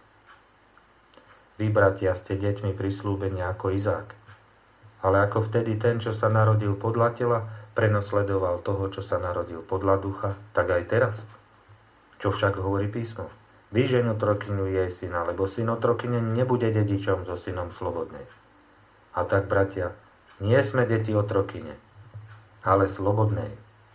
Vy, bratia, ste deťmi prislúbenia ako Izák. Ale ako vtedy ten, čo sa narodil podľa tela, prenosledoval toho, čo sa narodil podľa ducha, tak aj teraz. Čo však hovorí písmo? Vyžeň otrokyňu jej syna, lebo syn otrokyne nebude dedičom so synom slobodnej. A tak, bratia, nie sme deti otrokyne, ale slobodnej.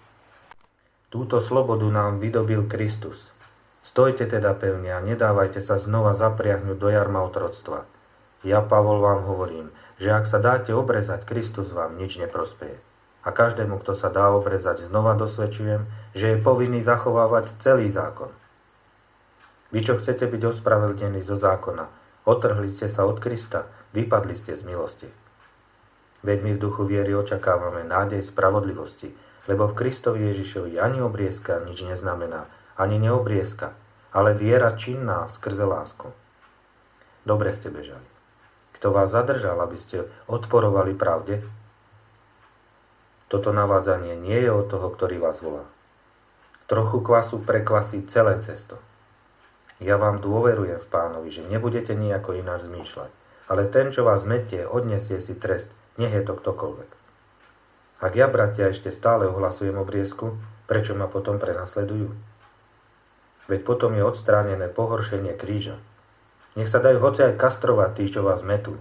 Túto slobodu nám vydobil Kristus. Stojte teda pevne a nedávajte sa znova zapriahnuť do jarma otroctva. Ja, Pavol, vám hovorím, že ak sa dáte obrezať, Kristus vám nič neprospeje. A každému, kto sa dá obrezať, znova dosvedčujem, že je povinný zachovávať celý zákon. Vy, čo chcete byť ospravedlnení zo zákona, otrhli ste sa od Krista, vypadli ste z milosti. Veď my v duchu viery očakávame nádej spravodlivosti, lebo v Kristovi Ježišovi ani obriezka nič neznamená, ani neobriezka, ale viera činná skrze lásku. Dobre ste bežali. Kto vás zadržal, aby ste odporovali pravde? Toto navádzanie nie je od toho, ktorý vás volá. Trochu kvasu prekvasí celé cesto. Ja vám dôverujem v Pánovi, že nebudete nejako ináč zmýšľať, ale ten, čo vás metie, odniesie si trest, nech je to ktokoľvek. Ak ja, bratia, ešte stále ohlasujem obriezku, prečo ma potom prenasledujú? Veď potom je odstránené pohoršenie kríža. Nech sa dajú hoci aj kastrovať tí, čo vás metú.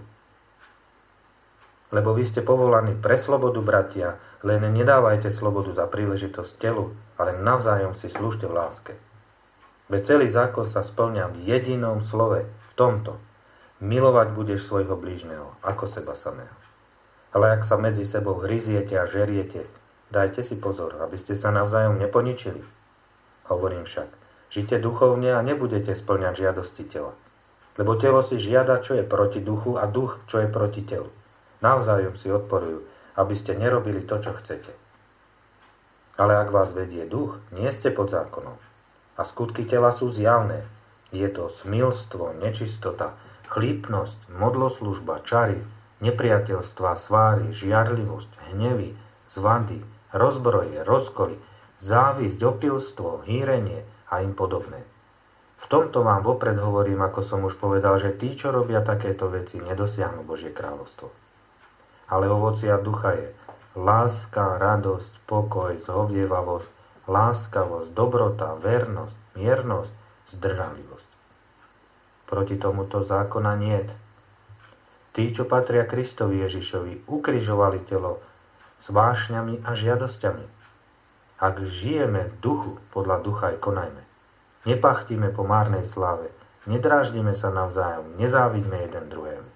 Lebo vy ste povolaní pre slobodu, bratia, len nedávajte slobodu za príležitosť telu, ale navzájom si slúžte v láske. Veď celý zákon sa spĺňa v jedinom slove, v tomto. Milovať budeš svojho blížneho, ako seba samého. Ale ak sa medzi sebou hryziete a žeriete, dajte si pozor, aby ste sa navzájom neponičili. Hovorím však, žite duchovne a nebudete spĺňať žiadosti tela. Lebo telo si žiada, čo je proti duchu, a duch, čo je proti telu. Navzájom si odporujú, aby ste nerobili to, čo chcete. Ale ak vás vedie duch, nie ste pod zákonom. A skutky tela sú zjavné. Je to smilstvo, nečistota, chlípnosť, modloslužba, čary, nepriateľstva, sváry, žiarlivosť, hnevy, zvady, rozbroje, rozkoly, závisť, opilstvo, hýrenie a im podobné. V tomto vám vopred hovorím, ako som už povedal, že tí, čo robia takéto veci, nedosiahnu Božie kráľovstvo. Ale ovocia ducha je láska, radosť, pokoj, zhovievavosť, láskavosť, dobrota, vernosť, miernosť, zdržanlivosť. Proti tomuto zákona niet. Tí, čo patria Kristovi Ježišovi, ukrižovali telo s vášňami a žiadosťami. Ak žijeme v duchu, podľa ducha aj konajme. Nepachtíme po márnej sláve, Nedráždime sa navzájom, nezávidme jeden druhému.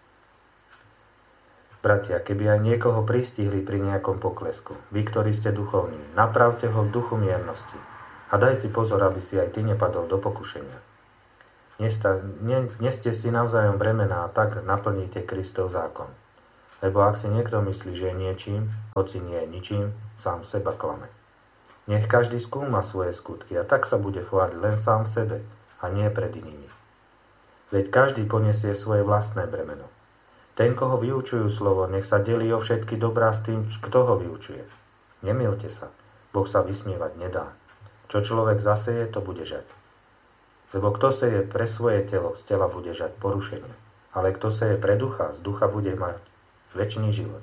Bratia, keby aj niekoho pristihli pri nejakom poklesku, vy, ktorí ste duchovní, napravte ho v duchu miernosti a daj si pozor, aby si aj ty nepadol do pokušenia. Nesta, ne, neste si navzájom bremená a tak naplníte Kristov zákon. Lebo ak si niekto myslí, že je niečím, hoci nie je ničím, sám seba klame. Nech každý skúma svoje skutky a tak sa bude chváliť len sám sebe a nie pred inými. Veď každý poniesie svoje vlastné bremeno. Ten, koho vyučujú slovo, nech sa delí o všetky dobrá s tým, kto ho vyučuje. Nemilte sa, Boh sa vysmievať nedá. Čo človek zaseje, to bude žať. Lebo kto seje pre svoje telo, z tela bude žať porušenie. Ale kto seje pre ducha, z ducha bude mať večný život.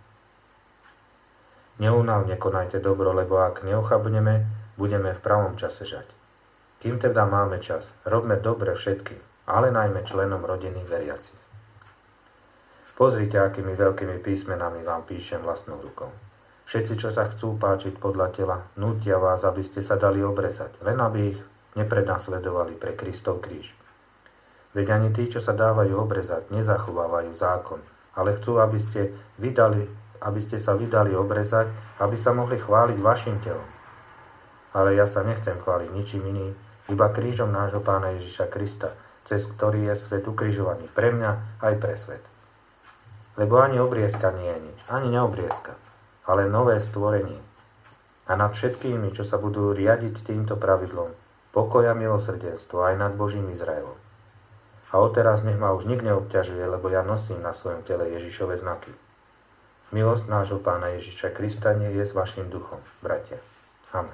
Neúnavne konajte dobro, lebo ak neochabneme, budeme v pravom čase žať. Kým teda máme čas, robme dobre všetkým, ale najmä členom rodiny veriacich. Pozrite, akými veľkými písmenami vám píšem vlastnou rukou. Všetci, čo sa chcú páčiť podľa tela, nútia vás, aby ste sa dali obrezať, len aby ich neprenasledovali pre Kristov kríž. Veď ani tí, čo sa dávajú obrezať, nezachovávajú zákon, ale chcú, aby ste, vydali, aby ste sa vydali obrezať, aby sa mohli chváliť vašim telom. Ale ja sa nechcem chváliť ničím iným, iba krížom nášho Pána Ježiša Krista, cez ktorý je svet ukrižovaný pre mňa aj pre svet. Lebo ani obriezka nie je nič, ani neobriezka, ale nové stvorenie. A nad všetkými, čo sa budú riadiť týmto pravidlom, pokoj a milosrdenstvo aj nad Božím Izraelom. A odteraz nech ma už nik neobťažuje, lebo ja nosím na svojom tele Ježišove znaky. Milosť nášho Pána Ježiša Krista nie je s vašim duchom, bratia. Amen.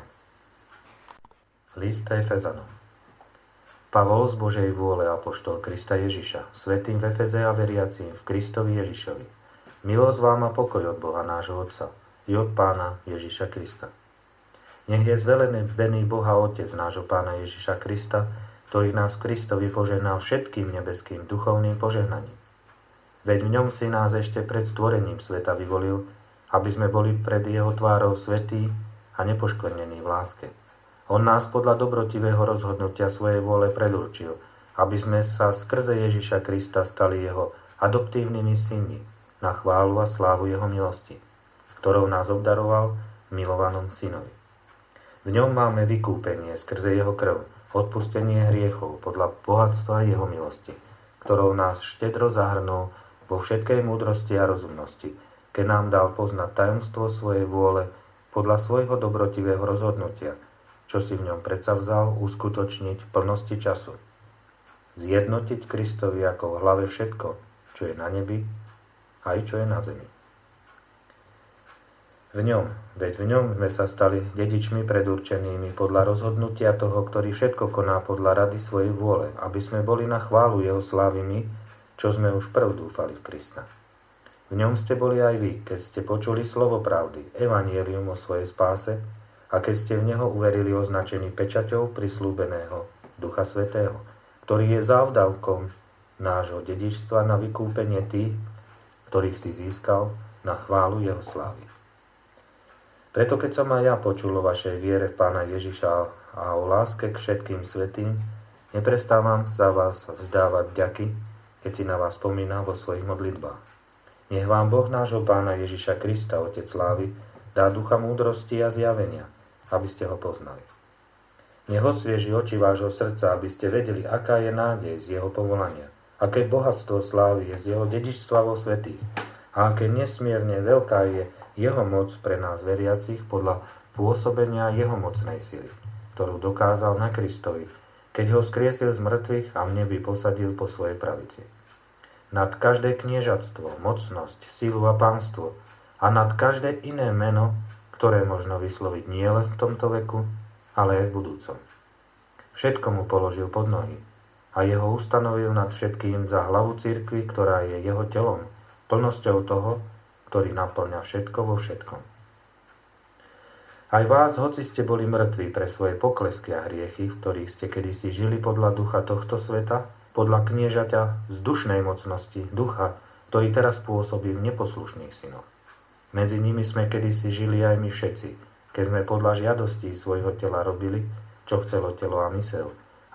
List Efezanom. Pavol z Božej vôle, apoštol Krista Ježiša, svätým v Efeze a veriacím v Kristovi Ježišovi. Milosť vám a pokoj od Boha nášho Otca i od Pána Ježiša Krista. Nech je zvelený Boha Otec nášho Pána Ježiša Krista, ktorý nás v Kristovi požehnal všetkým nebeským duchovným požehnaním. Veď v ňom si nás ešte pred stvorením sveta vyvolil, aby sme boli pred jeho tvárou svätí a nepoškvrnení v láske. On nás podľa dobrotivého rozhodnutia svojej vôle predurčil, aby sme sa skrze Ježiša Krista stali jeho adoptívnymi synmi na chválu a slávu jeho milosti, ktorou nás obdaroval v milovanom synovi. V ňom máme vykúpenie skrze jeho krv, odpustenie hriechov podľa bohatstva jeho milosti, ktorou nás štedro zahrnul vo všetkej múdrosti a rozumnosti, keď nám dal poznať tajomstvo svojej vôle podľa svojho dobrotivého rozhodnutia, čo si v ňom predsavzal uskutočniť v plnosti času. Zjednotiť Kristovi ako v hlave všetko, čo je na nebi, aj čo je na zemi. V ňom, veď v ňom sme sa stali dedičmi predurčenými podľa rozhodnutia toho, ktorý všetko koná podľa rady svojej vôle, aby sme boli na chválu jeho slávy my, čo sme už prv dúfali v Krista. V ňom ste boli aj vy, keď ste počuli slovo pravdy, evanjelium o svojej spáse, a keď ste v neho uverili označení pečaťou prislúbeného Ducha Svätého, ktorý je závdavkom nášho dedičstva na vykúpenie tých, ktorých si získal na chválu jeho slávy. Preto keď som aj ja počul o vašej viere v Pána Ježiša a o láske k všetkým svätým, neprestávam za vás vzdávať vďaky, keď si na vás spomínam vo svojich modlitbách. Nech vám Boh nášho Pána Ježiša Krista, Otec slávy, dá ducha múdrosti a zjavenia, aby ste ho poznali. Nech osvieži oči vášho srdca, aby ste vedeli, aká je nádej z jeho povolania, aké bohatstvo slávy je z jeho dedičstva vo svätých a aké nesmierne veľká je jeho moc pre nás veriacich podľa pôsobenia jeho mocnej sily, ktorú dokázal na Kristovi, keď ho skriesil z mŕtvych a v nebi posadil po svojej pravici. Nad každé kniežatstvo, mocnosť, silu a pánstvo a nad každé iné meno, ktoré možno vysloviť nielen v tomto veku, ale aj v budúcom. Všetko mu položil pod nohy a jeho ustanovil nad všetkým za hlavu cirkvi, ktorá je jeho telom, plnosťou toho, ktorý naplňa všetko vo všetkom. Aj vás, hoci ste boli mŕtvi pre svoje poklesky a hriechy, v ktorých ste kedysi žili podľa ducha tohto sveta, podľa kniežaťa vzdušnej mocnosti, ducha, ktorý teraz pôsobí v neposlušných synoch. Medzi nimi sme kedysi žili aj my všetci, keď sme podľa žiadostí svojho tela robili, čo chcelo telo a mysel,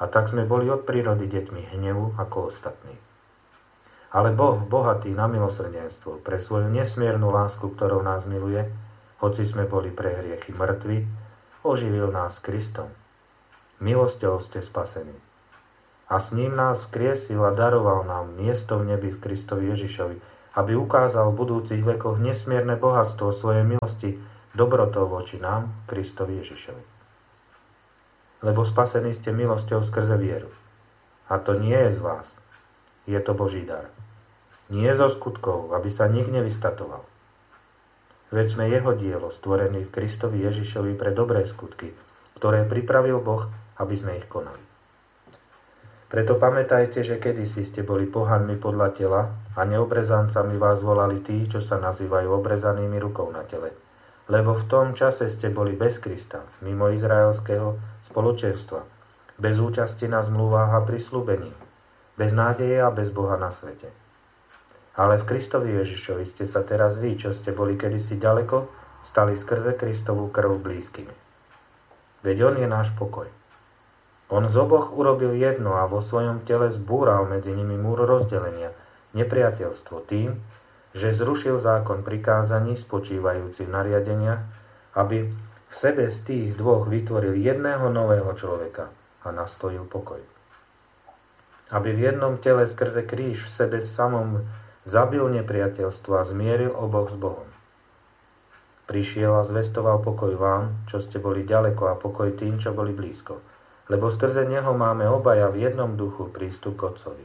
a tak sme boli od prírody deťmi hnevu ako ostatní. Ale Boh, bohatý na milosrdenstvo, pre svoju nesmiernu lásku, ktorou nás miluje, hoci sme boli pre hriechy mŕtvi, oživil nás Kristom. Milosťou ste spasení. A s ním nás vzkriesil a daroval nám miesto v nebi v Kristovi Ježišovi, aby ukázal v budúcich vekoch nesmierne bohatstvo svojej milosti dobrotou voči nám, Kristovi Ježišovi. Lebo spasení ste milosťou skrze vieru. A to nie je z vás, je to Boží dar. Nie zo skutkov, aby sa nik nevystatoval. Veď sme jeho dielo, stvorený v Kristovi Ježišovi pre dobré skutky, ktoré pripravil Boh, aby sme ich konali. Preto pamätajte, že kedysi ste boli pohanmi podľa tela a neobrezancami vás volali tí, čo sa nazývajú obrezanými rukou na tele. Lebo v tom čase ste boli bez Krista, mimo izraelského spoločenstva, bez účasti na zmluvách a prisľúbení, bez nádeje a bez Boha na svete. Ale v Kristovi Ježišovi ste sa teraz vy, čo ste boli kedysi ďaleko, stali skrze Kristovú krv blízkymi. Veď on je náš pokoj. On z oboch urobil jedno a vo svojom tele zbúral medzi nimi múr rozdelenia, nepriateľstvo tým, že zrušil zákon prikázaní spočívajúci v nariadeniach, aby v sebe z tých dvoch vytvoril jedného nového človeka a nastolil pokoj. Aby v jednom tele skrze kríž v sebe samom zabil nepriateľstvo a zmieril oboch s Bohom. Prišiel a zvestoval pokoj vám, čo ste boli ďaleko, a pokoj tým, čo boli blízko. Lebo skrze neho máme obaja v jednom duchu prístup k Otcovi.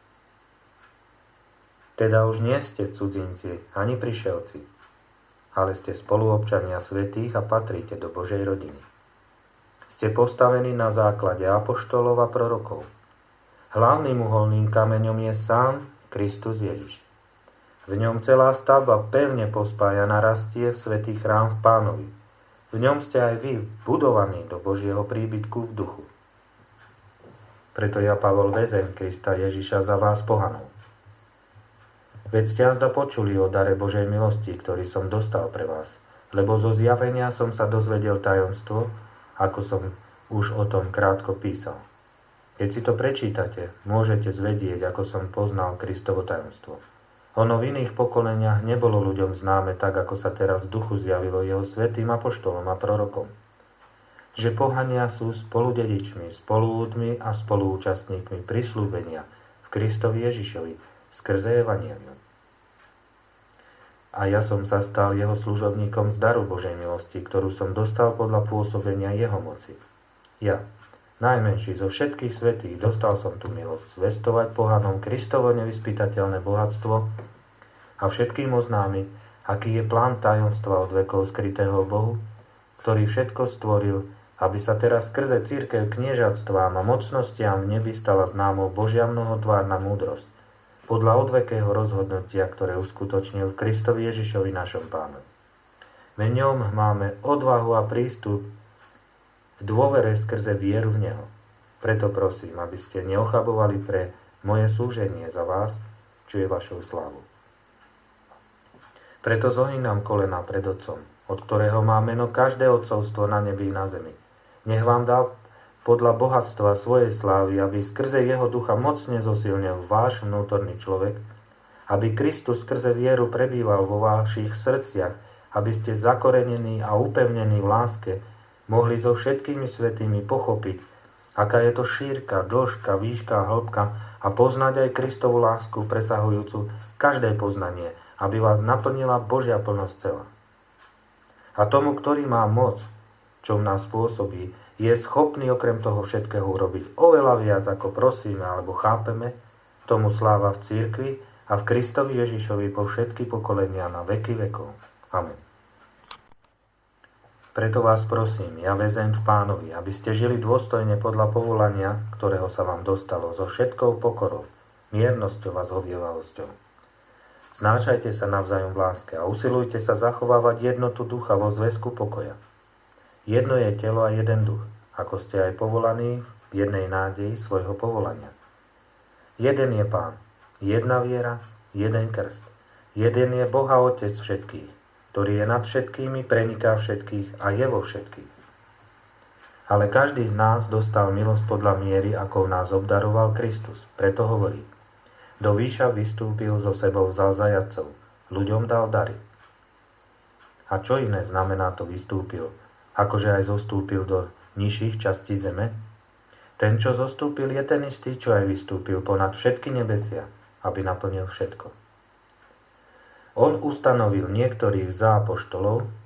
Teda už nie ste cudzinci ani prišelci, ale ste spoluobčania svätých a patríte do Božej rodiny. Ste postavení na základe apoštolov a prorokov. Hlavným uholným kameňom je sám Kristus Ježiš. V ňom celá stavba pevne pospájaná rastie v svätý chrám v Pánovi. V ňom ste aj vy budovaní do Božieho príbytku v duchu. Preto ja, Pavol, väzeň Krista Ježiša, za vás pohanov. Veď ste azda počuli o dare Božej milosti, ktorý som dostal pre vás, lebo zo zjavenia som sa dozvedel tajomstvo, ako som už o tom krátko písal. Keď si to prečítate, môžete zvedieť, ako som poznal Kristovo tajomstvo. Ono v iných pokoleniach nebolo ľuďom známe tak, ako sa teraz v duchu zjavilo jeho svätým apoštolom a prorokom. Že pohania sú spoludedičmi, spoluúdmi a spoluúčastníkmi prisľúbenia v Kristovi Ježišovi skrze evanjelium. A ja som sa stal jeho služobníkom z daru Božej milosti, ktorú som dostal podľa pôsobenia jeho moci. Ja, najmenší zo všetkých svätých, dostal som tú milosť zvestovať pohanom Kristovo nevyspytateľné bohatstvo a všetkým oznámiť, aký je plán tajomstva od vekov skrytého Bohu, ktorý všetko stvoril, aby sa teraz skrze cirkev kniežatstvám a mocnostiam v nebi stala známou Božia mnohotvárna múdrosť, podľa odvekého rozhodnutia, ktoré uskutočnil v Kristovi Ježišovi našom Pánovi. V ňom máme odvahu a prístup v dôvere skrze vieru v Neho. Preto prosím, aby ste neochabovali pre moje súženie za vás, čo je vašou slávou. Preto zohýnam kolena pred Otcom, od ktorého má meno každé otcovstvo na nebi i na zemi. Nech vám dá podľa bohatstva svojej slávy, aby skrze jeho ducha mocne zosilnil váš vnútorný človek, aby Kristus skrze vieru prebýval vo vašich srdciach, aby ste zakorenení a upevnení v láske mohli so všetkými svätými pochopiť, aká je to šírka, dĺžka, výška, hĺbka a poznať aj Kristovu lásku presahujúcu každé poznanie, aby vás naplnila Božia plnosť celá. A tomu, ktorý má moc, čo v nás pôsobí, je schopný okrem toho všetkého urobiť oveľa viac, ako prosíme alebo chápeme, tomu sláva v cirkvi a v Kristovi Ježišovi po všetky pokolenia na veky vekov. Amen. Preto vás prosím, ja väzeň v Pánovi, aby ste žili dôstojne podľa povolania, ktorého sa vám dostalo, so všetkou pokorou, miernosťou a zhovievalosťou. Znášajte sa navzájom v láske a usilujte sa zachovávať jednotu ducha vo zväzku pokoja. Jedno je telo a jeden duch, ako ste aj povolaní v jednej nádeji svojho povolania. Jeden je Pán, jedna viera, jeden krst. Jeden je Boh a Otec všetkých, ktorý je nad všetkými, preniká všetkých a je vo všetkých. Ale každý z nás dostal milosť podľa miery, ako nás obdaroval Kristus. Preto hovorí, do výša vystúpil, so sebou vzal zajatcov, ľuďom dal dary. A čo iné znamená to vystúpil, akože aj zostúpil do nižších častí zeme? Ten, čo zostúpil, je ten istý, čo aj vystúpil ponad všetky nebesia, aby naplnil všetko. On ustanovil niektorých za apoštolov,